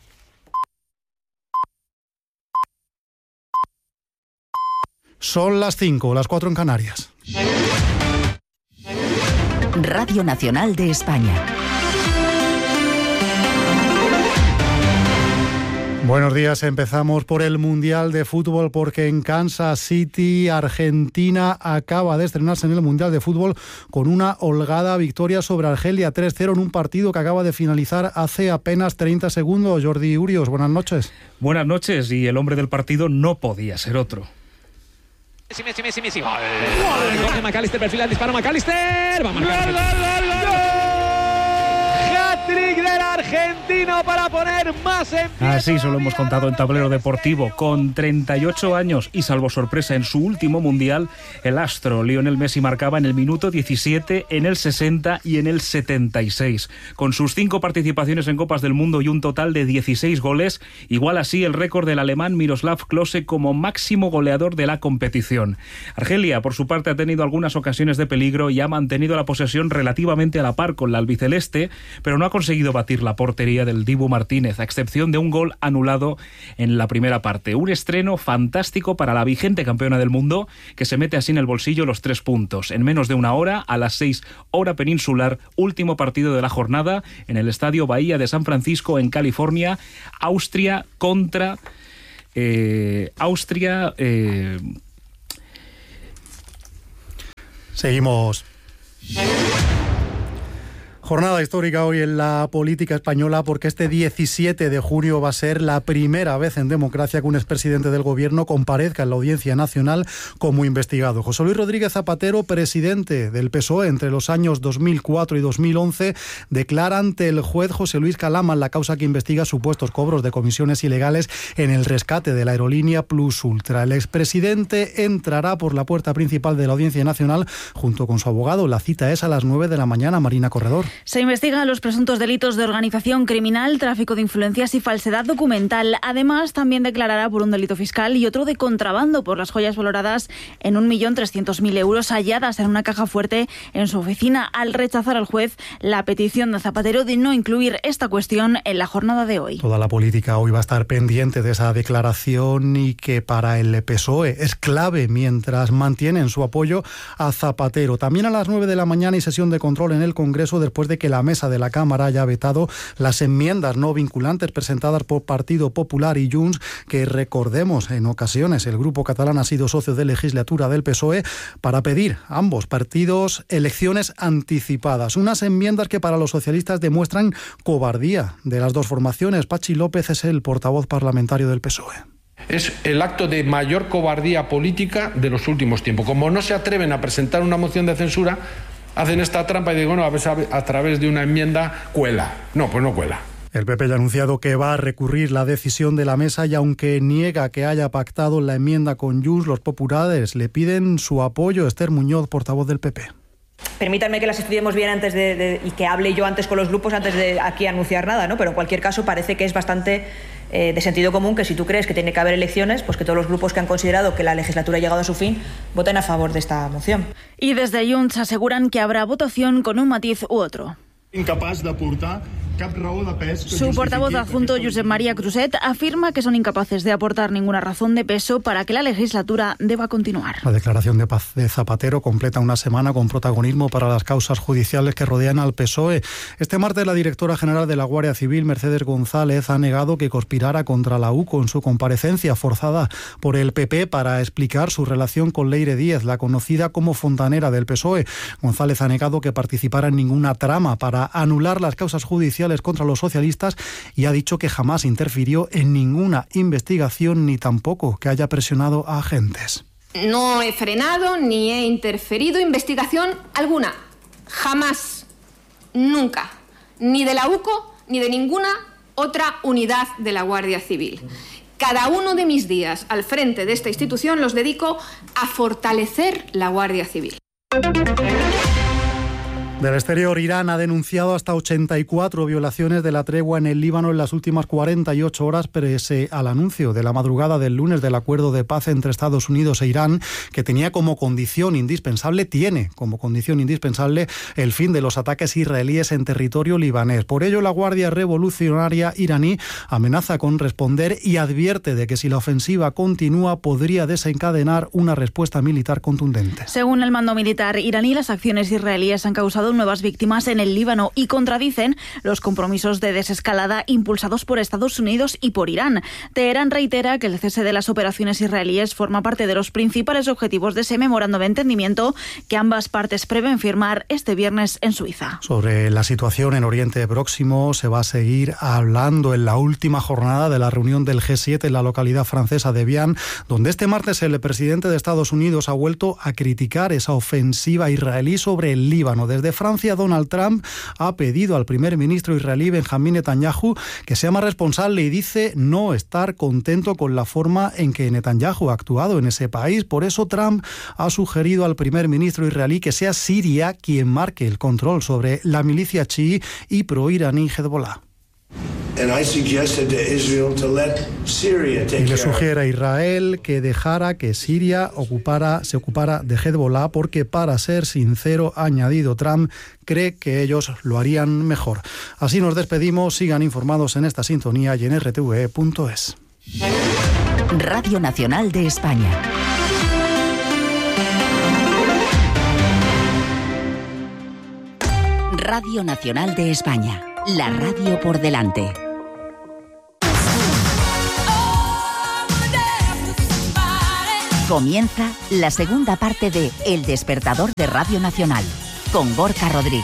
Son las 5, las 4 en Canarias. Radio Nacional de España. Buenos días, empezamos por el Mundial de Fútbol porque en Kansas City, Argentina, acaba de estrenarse en el Mundial de Fútbol con una holgada victoria sobre Argelia 3-0 en un partido que acaba de finalizar hace apenas 30 segundos. Jordi Urios, buenas noches. Buenas noches, y el hombre del partido no podía ser otro. Messi. ¡Gol! Coge McAllister, perfila el disparo, McAllister. Va a marcar. ¡Gol! Hat-trick del argentino para poner más en pie. Así se lo hemos contado en Tablero Deportivo. Con 38 años y salvo sorpresa en su último mundial, el astro Lionel Messi marcaba en el minuto 17, en el 60 y en el 76. Con sus 5 participaciones en Copas del Mundo y un total de 16 goles, igual así el récord del alemán Miroslav Klose como máximo goleador de la competición. Argelia, por su parte, ha tenido algunas ocasiones de peligro y ha mantenido la posesión relativamente a la par con la albiceleste, pero no ha conseguido batir la portería del Dibu Martínez, a excepción de un gol anulado en la primera parte. Un estreno fantástico para la vigente campeona del mundo, que se mete así en el bolsillo los 3 puntos. En menos de una hora, a las 6 hora peninsular, último partido de la jornada en el Estadio Bahía de San Francisco, en California. Austria contra... Seguimos. Jornada histórica hoy en la política española porque este 17 de junio va a ser la primera vez en democracia que un expresidente del gobierno comparezca en la Audiencia Nacional como investigado. José Luis Rodríguez Zapatero, presidente del PSOE entre los años 2004 y 2011, declara ante el juez José Luis Calaman la causa que investiga supuestos cobros de comisiones ilegales en el rescate de la aerolínea Plus Ultra. El expresidente entrará por la puerta principal de la Audiencia Nacional junto con su abogado. La cita es a las 9 de la mañana. Marina Corredor. Se investigan los presuntos delitos de organización criminal, tráfico de influencias y falsedad documental. Además, también declarará por un delito fiscal y otro de contrabando por las joyas valoradas en 1.300.000 euros halladas en una caja fuerte en su oficina, al rechazar al juez la petición de Zapatero de no incluir esta cuestión en la jornada de hoy. Toda la política hoy va a estar pendiente de esa declaración y que para el PSOE es clave mientras mantienen su apoyo a Zapatero. También a las 9 de la mañana y sesión de control en el Congreso después de que la mesa de la Cámara haya vetado las enmiendas no vinculantes presentadas por Partido Popular y Junts, que recordemos en ocasiones el grupo catalán ha sido socio de legislatura del PSOE, para pedir a ambos partidos elecciones anticipadas. Unas enmiendas que para los socialistas demuestran cobardía de las dos formaciones. Pachi López es el portavoz parlamentario del PSOE. Es el acto de mayor cobardía política de los últimos tiempos. Como no se atreven a presentar una moción de censura, hacen esta trampa y digo, no, a ver, a través de una enmienda cuela. No, pues no cuela. El PP ya ha anunciado que va a recurrir la decisión de la mesa y aunque niega que haya pactado la enmienda con Junts, los populares le piden su apoyo. Esther Muñoz, portavoz del PP. Permítanme que las estudiemos bien antes y que hable yo antes con los grupos antes de aquí anunciar nada, ¿no? Pero en cualquier caso parece que es bastante de sentido común que si tú crees que tiene que haber elecciones, pues que todos los grupos que han considerado que la legislatura ha llegado a su fin voten a favor de esta moción. Y desde Junts aseguran que habrá votación con un matiz u otro. Incapaz de aportar cap raó de pes. Su portavoz adjunto, Josep María Cruzet, afirma que son incapaces de aportar ninguna razón de peso para que la legislatura deba continuar. La declaración de paz de Zapatero completa una semana con protagonismo para las causas judiciales que rodean al PSOE. Este martes, la directora general de la Guardia Civil, Mercedes González, ha negado que conspirara contra la UCO en su comparecencia forzada por el PP para explicar su relación con Leire Díez, la conocida como fontanera del PSOE. González ha negado que participara en ninguna trama para anular las causas judiciales contra los socialistas y ha dicho que jamás interfirió en ninguna investigación ni tampoco que haya presionado a agentes. No he frenado ni he interferido investigación alguna. Jamás. Nunca. Ni de la UCO ni de ninguna otra unidad de la Guardia Civil. Cada uno de mis días al frente de esta institución los dedico a fortalecer la Guardia Civil. Del exterior, Irán ha denunciado hasta 84 violaciones de la tregua en el Líbano en las últimas 48 horas, pese al anuncio de la madrugada del lunes del acuerdo de paz entre Estados Unidos e Irán, que tiene como condición indispensable el fin de los ataques israelíes en territorio libanés. Por ello, la Guardia Revolucionaria iraní amenaza con responder y advierte de que si la ofensiva continúa podría desencadenar una respuesta militar contundente. Según el mando militar iraní, las acciones israelíes han causado nuevas víctimas en el Líbano y contradicen los compromisos de desescalada impulsados por Estados Unidos y por Irán. Teherán reitera que el cese de las operaciones israelíes forma parte de los principales objetivos de ese memorando de entendimiento que ambas partes prevén firmar este viernes en Suiza. Sobre la situación en Oriente Próximo se va a seguir hablando en la última jornada de la reunión del G7 en la localidad francesa de Evian, donde este martes el presidente de Estados Unidos ha vuelto a criticar esa ofensiva israelí sobre el Líbano. Desde Francia, Donald Trump ha pedido al primer ministro israelí Benjamín Netanyahu que sea más responsable y dice no estar contento con la forma en que Netanyahu ha actuado en ese país. Por eso Trump ha sugerido al primer ministro israelí que sea Siria quien marque el control sobre la milicia chií y proiraní Hezbollah. Y le sugiere a Israel que dejara que Siria se ocupara de Hezbollah porque, para ser sincero, ha añadido Trump, cree que ellos lo harían mejor. Así nos despedimos. Sigan informados en esta sintonía y en rtve.es. Radio Nacional de España. Radio Nacional de España. La radio por delante. Comienza la segunda parte de El Despertador de Radio Nacional, con Gorka Rodríguez.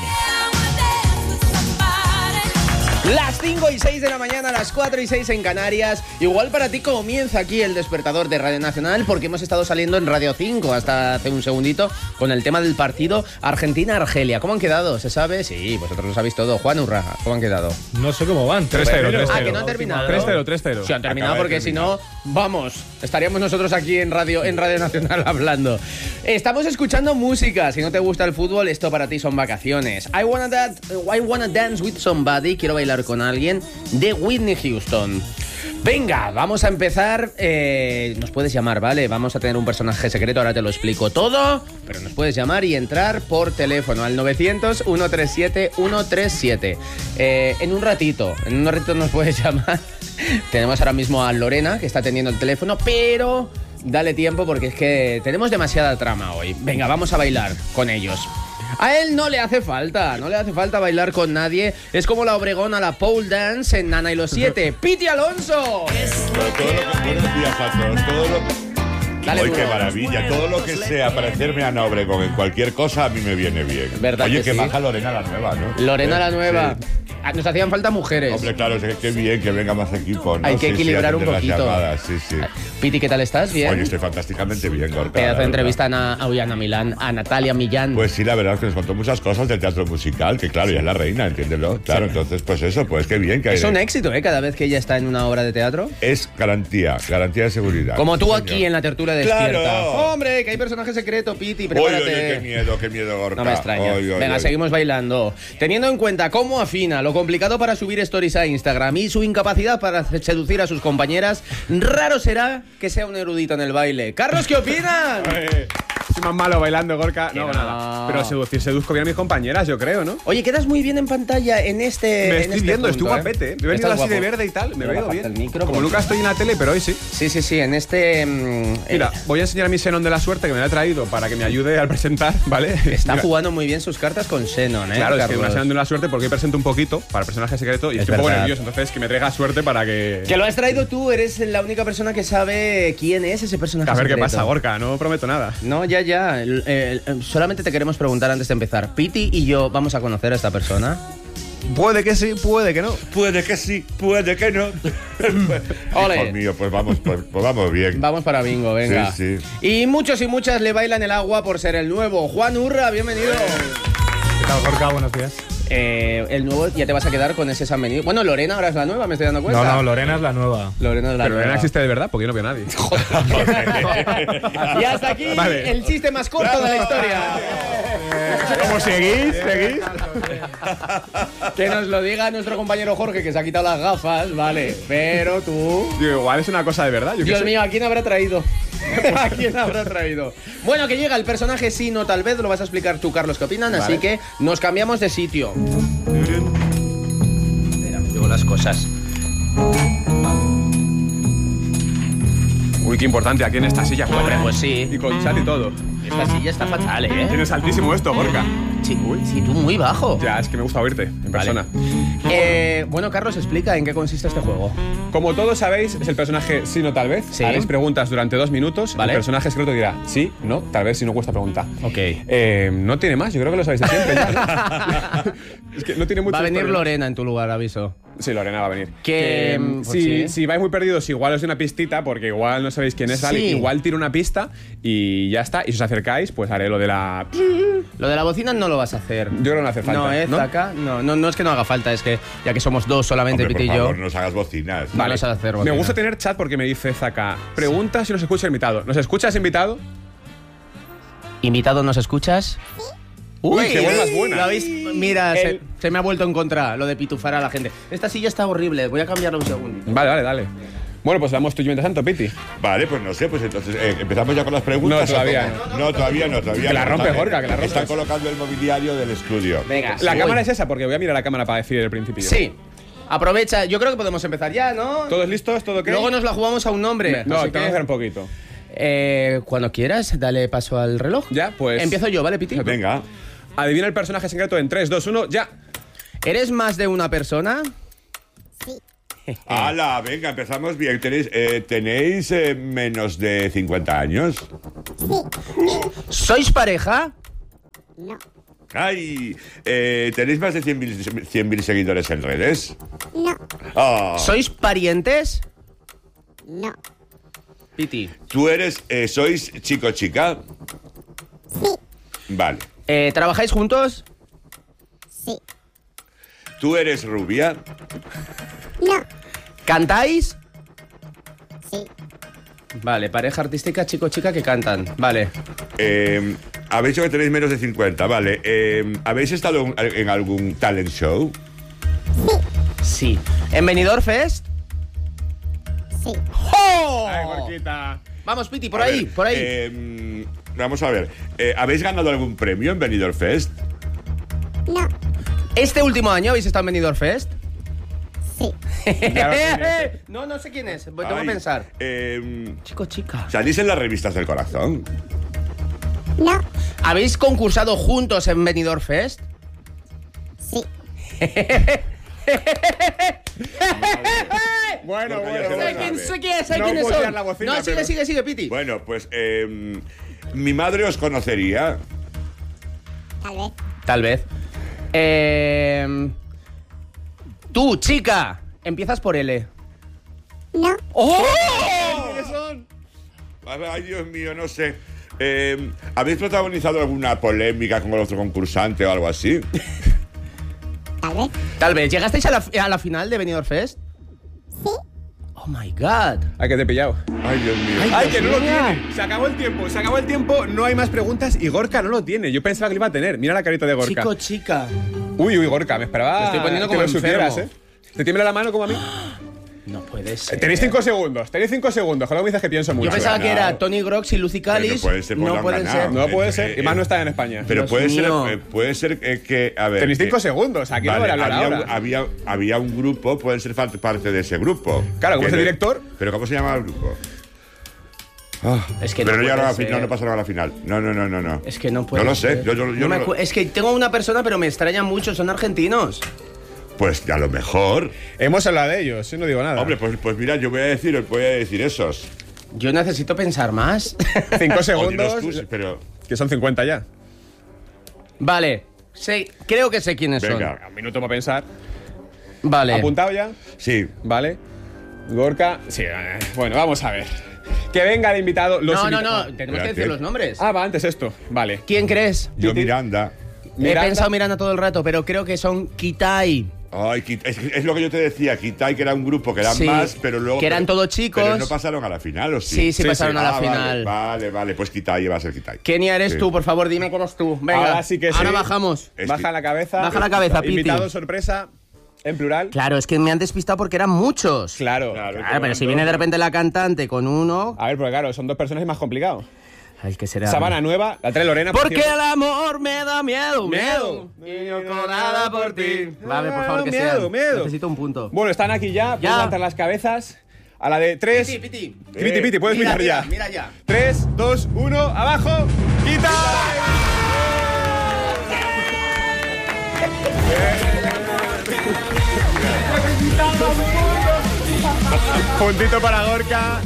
Las 5:06 de la mañana, las 4:06 en Canarias. Igual para ti comienza aquí el Despertador de Radio Nacional, porque hemos estado saliendo en Radio 5 hasta hace un segundito con el tema del partido Argentina-Argelia. ¿Cómo han quedado? ¿Se sabe? Sí, vosotros lo sabéis todo. Juan Urra, ¿cómo han quedado? No sé cómo van. 3-0. Ah, que no han terminado. 3-0. Sí, han terminado porque si no, vamos, estaríamos nosotros aquí en Radio Nacional hablando. Estamos escuchando música. Si no te gusta el fútbol, esto para ti son vacaciones. I wanna dance with somebody. Quiero bailar con alguien, de Whitney Houston. Venga, vamos a empezar. Nos puedes llamar, ¿vale? Vamos a tener un personaje secreto, ahora te lo explico todo, pero nos puedes llamar y entrar por teléfono al 900-137-137. En un ratito nos puedes llamar. Tenemos ahora mismo a Lorena, que está atendiendo el teléfono, pero dale tiempo porque es que tenemos demasiada trama hoy. Venga, vamos a bailar con ellos. A él no le hace falta bailar con nadie. Es como la Obregón a la pole dance en Nana y los 7. ¡Piti Alonso! Buenos días a todos. Dale, ¡Ay, qué maravilla! Todo lo que sea parecerme a Ana Obregón en cualquier cosa a mí me viene bien. ¿Verdad? Oye, que que sí? baja Lorena la nueva, ¿no? Lorena la nueva. Sí. Nos hacían falta mujeres. Hombre, claro, qué bien que venga más equipo, ¿no? Hay que equilibrar un atender las poquito. llamadas, sí. Piti, ¿qué tal estás? ¿Bien? Oye, estoy fantásticamente bien, Gorka. Pedazo de la entrevista a Milán, a Natalia Millán. Pues sí, la verdad es que nos contó muchas cosas del teatro musical, que claro, ella es la reina, entiéndelo. Claro, Sí. entonces, pues eso, pues qué bien que hay. Es un éxito, ¿eh? Cada vez que ella está en una obra de teatro. Es garantía de seguridad. Como tú Sí, aquí señor. en la tertulia despierta. ¡Claro! ¡Hombre, que hay personaje secreto, Piti! Oye, Prepárate. qué miedo, Gorka. No me extraña. Oye, Venga, seguimos bailando. Teniendo en cuenta cómo afina, lo complicado para subir stories a Instagram y su incapacidad para seducir a sus compañeras, raro será que sea un erudito en el baile. Carlos, ¿qué opinas? Soy más malo bailando, Gorka. Que No, no. nada. Pero seduzco bien a mis compañeras, yo creo, ¿no? Oye, quedas muy bien en pantalla en este. Me en estoy este viendo, punto, estoy guapete. He venido Estás así de guapo. verde y tal, me Pero veo bajaste bien. el micro, Como porque- nunca estoy en la tele, pero hoy sí. Sí, en este. Mira, voy a enseñar mi Xenon de la suerte que me lo he traído para que me ayude al presentar, ¿vale? Está Mira. jugando muy bien sus cartas con Xenon, ¿eh? Claro, es que Carlos? una Xenon de la suerte porque hoy presento un poquito para el personaje secreto y Es estoy un poco verdad. nervioso. Entonces, que me traiga suerte para que. Que lo has traído tú, eres la única persona que sabe quién es ese personaje. A ver qué secreto. pasa, Gorka, no prometo nada. No, ya. Solamente te queremos preguntar antes de empezar. Piti y yo vamos a conocer a esta persona. Puede que sí, puede que no. Puede que sí, puede que no. Ole. Dios mío, pues vamos bien. Vamos para bingo, venga. Sí. Y muchos y muchas le bailan el agua por ser el nuevo. Juan Urra, bienvenido. ¿Qué tal, Gorka? Buenos días. El nuevo, ya te vas a quedar con ese San Benito. Bueno, Lorena ahora es la nueva, me estoy dando cuenta. No, Lorena es la nueva. Lorena es la Pero nueva. Lorena existe de verdad porque yo no veo a nadie. Y hasta aquí Vale. el chiste más corto de la historia. ¿Cómo seguís? Que nos lo diga nuestro compañero Jorge, que se ha quitado las gafas, vale. Pero tú... Digo, igual es una cosa de verdad. Yo qué Dios sé. mío, ¿a quién habrá traído? ¿A quién habrá traído? Bueno, que llega el personaje sí, no tal vez, lo vas a explicar tú, Carlos, qué opinan, Vale. así que nos cambiamos de sitio. Espera, me llevo las cosas. Uy, qué importante aquí en esta silla. Hombre, pues sí. Y con chat y todo. Esta silla está fatal, ¿eh? Tienes altísimo esto, Gorka. Sí, tú muy bajo. Ya, es que me gusta oírte en persona. Bueno, Carlos, explica en qué consiste este juego. Como todos sabéis, es el personaje sí, no, tal vez. Sí. Haréis preguntas durante 2 minutos. Vale. El personaje secreto dirá sí, no, tal vez, si no cuesta pregunta. Ok. No tiene más, yo creo que lo sabéis de siempre. Ya, ¿no? Es que no tiene mucho. Va a venir Lorena en tu lugar, aviso. Sí, Lorena va a venir. Que, pues sí. si vais muy perdidos, igual os doy una pistita, porque igual no sabéis quién es, ¿vale? Sí. Igual tiro una pista y ya está. Y si os acercáis, pues haré lo de la. Lo de la bocina no lo vas a hacer. Yo creo que no hace falta. No, Zaca. No es que no haga falta, es que ya que somos dos solamente, Hombre, Piti por y yo. favor, no nos hagas bocinas. Vale. Vamos a hacer Me bocina. gusta tener chat porque me dice Zaka, pregunta si nos escucha el invitado. ¿Nos escuchas, invitado? ¿Invitado, nos escuchas? Uy, qué voz más buena. ¿Lo habéis? Mira, El- se me ha vuelto en contra lo de pitufar a la gente. Esta silla está horrible, voy a cambiarlo un segundo. Dale. Bueno, pues damos tuyo mientras tanto, Piti. Vale, pues no sé, pues entonces empezamos ya con las preguntas. No, todavía ¿o cómo? No, todavía no. Que la rompe, Gorka, que la rompe. Están colocando el mobiliario del estudio. Venga, La sí, cámara voy. es esa, porque voy a mirar la cámara para decir el principio. Sí. Aprovecha, yo creo que podemos empezar ya, ¿no? ¿Todos listos? ¿Todo ok? Luego nos la jugamos a un nombre. No, así tengo que que, hacer un poquito. cuando quieras, dale paso al reloj. Ya, pues. Empiezo yo, ¿vale, Piti? Venga. Adivina el personaje secreto en 3, 2, 1, ya. ¿Eres más de una persona? ¡Hala! Venga, empezamos bien. ¿Tenéis menos de 50 años? ¿Sois pareja? ¡Ay! ¿Tenéis más de 100.000 seguidores en redes? No. Ah. ¿Sois parientes? No. Piti. ¿Tú sois chico chica? Sí. Vale. ¿Trabajáis juntos? Sí. ¿Tú eres rubia? No. ¿Cantáis? Sí. Vale, pareja artística, chico-chica que cantan. Vale. Habéis dicho que tenéis menos de 50, vale. ¿Habéis estado en algún talent show? Sí. ¿En Benidorm Fest? Sí. ¡Oh! Ay, Gorquita. Vamos, Piti, por A ahí, ver, por ahí. Vamos a ver. ¿Habéis ganado algún premio en Benidorm Fest? No. ¿Este último año habéis estado en Benidorm Fest? Sí. No sé quién es. Tengo que Ay, pensar. Chico-chica. ¿Salís en las revistas del corazón? No. ¿Habéis concursado juntos en Benidorm Fest? Sí. Bueno, Gorka ya se lo sabe. No puedo tirar la bocina, No, pero- sigue, Piti. Bueno, pues mi madre os conocería. Tal vez. Tal vez. Tú, chica, empiezas por L. No. ¡Oh! ¿Quiénes son? Ay, Dios mío, no sé. ¿Habéis protagonizado alguna polémica con el otro concursante o algo así? Tal vez. Tal vez. ¿Llegasteis a la final de Benidorm Fest? Sí. Oh my God. Ay, que te he pillado. Ay, Dios mío. Ay, que no lo mío. tiene. Se acabó el tiempo, no hay más preguntas y Gorka no lo tiene. Yo pensaba que lo iba a tener. Mira la carita de Gorka. Chico, chica. Uy, Gorka, me esperaba. Me estoy poniendo que como lo supieras, enfermo. ¿Te tiembla la mano como a mí? No puede ser. Tenéis 5 segundos, Joder, me dices que pienso mucho. Yo pensaba que ganado. era Tony Grox y Lucy Callis. Pero no puede ser, pues lo no han pueden ganado. ser. No puede ser. Y más no está en España. Pero Dios puede mío. ser que. A ver. Tenéis 5 que- segundos. Aquí no Vale, voy a hablar ahora. había un grupo, pueden ser parte de ese grupo. Claro, como Que es el no- director. ¿Pero cómo se llama el grupo? Es que Pero no no, llegaron a la puede final, ser. no pasaron a la final. No. Es que no puede No lo sé. ser. Yo No no me lo- es que tengo una persona, pero me extraña mucho. Son argentinos. Pues a lo mejor. Hemos hablado de ellos, yo no digo nada. Hombre, pues mira, yo voy a decir esos. Yo necesito pensar más. 5 O segundos. dinos tú, pero. Que son 50 ya. Vale. Creo que sé quiénes Venga. Un minuto para pensar. son. Vale. ¿Apuntado ya? Sí. Vale. Gorka. Sí, bueno, vamos a ver. Que venga el invitado. No. Tenemos Espérate. que decir los nombres. Ah, va, antes esto. Vale. ¿Quién crees? Yo Miranda. He pensado Miranda todo el rato, pero creo que son Kitai. Ay, es lo que yo te decía, Kitai, que era un grupo que eran Sí, más, pero luego. que eran todos chicos. Pero no pasaron a la final, ¿o sí? Sí, pasaron a la final. Vale, pues Kitai va a ser Kitai. Kenia eres Sí. tú, por favor, dime quién eres tú. Venga, Ahora sí que sí. Ahora bajamos. Baja la cabeza. Baja la cabeza, Piti. Invitado sorpresa, en plural. Claro, es que me han despistado porque eran muchos. Claro. Claro, pero si viene de repente la cantante con uno. A ver, porque claro, son 2 personas y es más complicado. Ay, ¿qué será? Sabana Nueva, la trae Lorena. por Porque cierto. el amor me da miedo. Miedo. Con nada por ti. Vale, por favor, que Miedo, sean. miedo. Necesito un punto. Bueno, están aquí ya. Pueden Ya. levantar las cabezas. A la de 3. Piti. Piti, puedes mirar ya. Mira ya. 3, 2, 1, abajo. ¡Quita! Puntito para Gorka.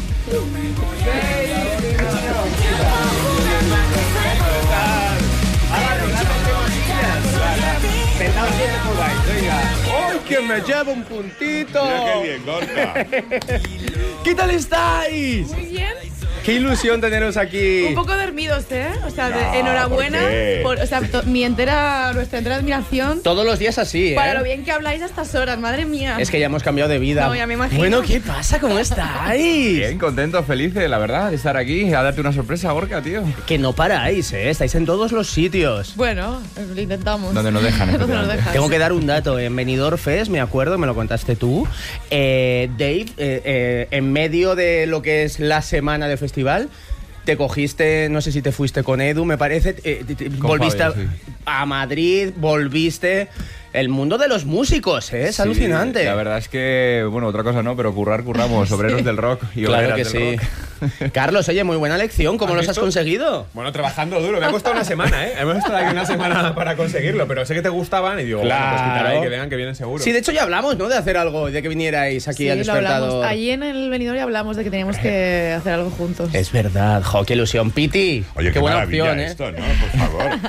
¡Ay, que me lleva un puntito! Mira qué bien, Gorka. ¿Qué tal estáis? Muy bien. Qué ilusión teneros aquí. Un poco dormidos, ¿eh? O sea, No, enhorabuena. ¿por qué? O sea, nuestra entera admiración Todos los días así, ¿eh? para lo bien que habláis a estas horas, madre mía. Es que ya hemos cambiado de vida. No, ya me imagino. Bueno, ¿qué pasa? ¿Cómo estáis? Bien, contentos, felices, la verdad, de estar aquí, a darte una sorpresa, Gorka, tío. Que no paráis, ¿eh? Estáis en todos los sitios. Bueno, lo intentamos. Donde nos dejan, Donde nos efectivamente. dejan. Tengo que dar un dato. En Benidorm Fest, me acuerdo, me lo contaste tú. Dave, en medio de lo que es la semana de festival, te cogiste, no sé si te fuiste con Edu, me parece, volviste Fabio, sí. a Madrid, volviste. El mundo de los músicos, ¿eh? Es Sí, alucinante. La verdad es que, bueno, otra cosa no, pero curramos, obreros del rock y Claro obreras que del sí. rock. Carlos, oye, muy buena lección. ¿Cómo ¿Has los has visto? conseguido? Bueno, trabajando duro. Me ha costado una semana, ¿eh? Hemos estado aquí una semana para conseguirlo, pero sé que te gustaban y digo, bueno, pues quitar ahí, que vengan, que vienen seguro. Sí, de hecho ya hablamos, ¿no? De hacer algo, de que vinierais aquí Sí, al lo despertador. hablamos. Allí en el venidor ya hablamos de que teníamos que hacer algo juntos. Es verdad, jo, qué ilusión. Piti, Oye, qué buena maravilla opción, ¿eh? esto, ¿no? Por favor.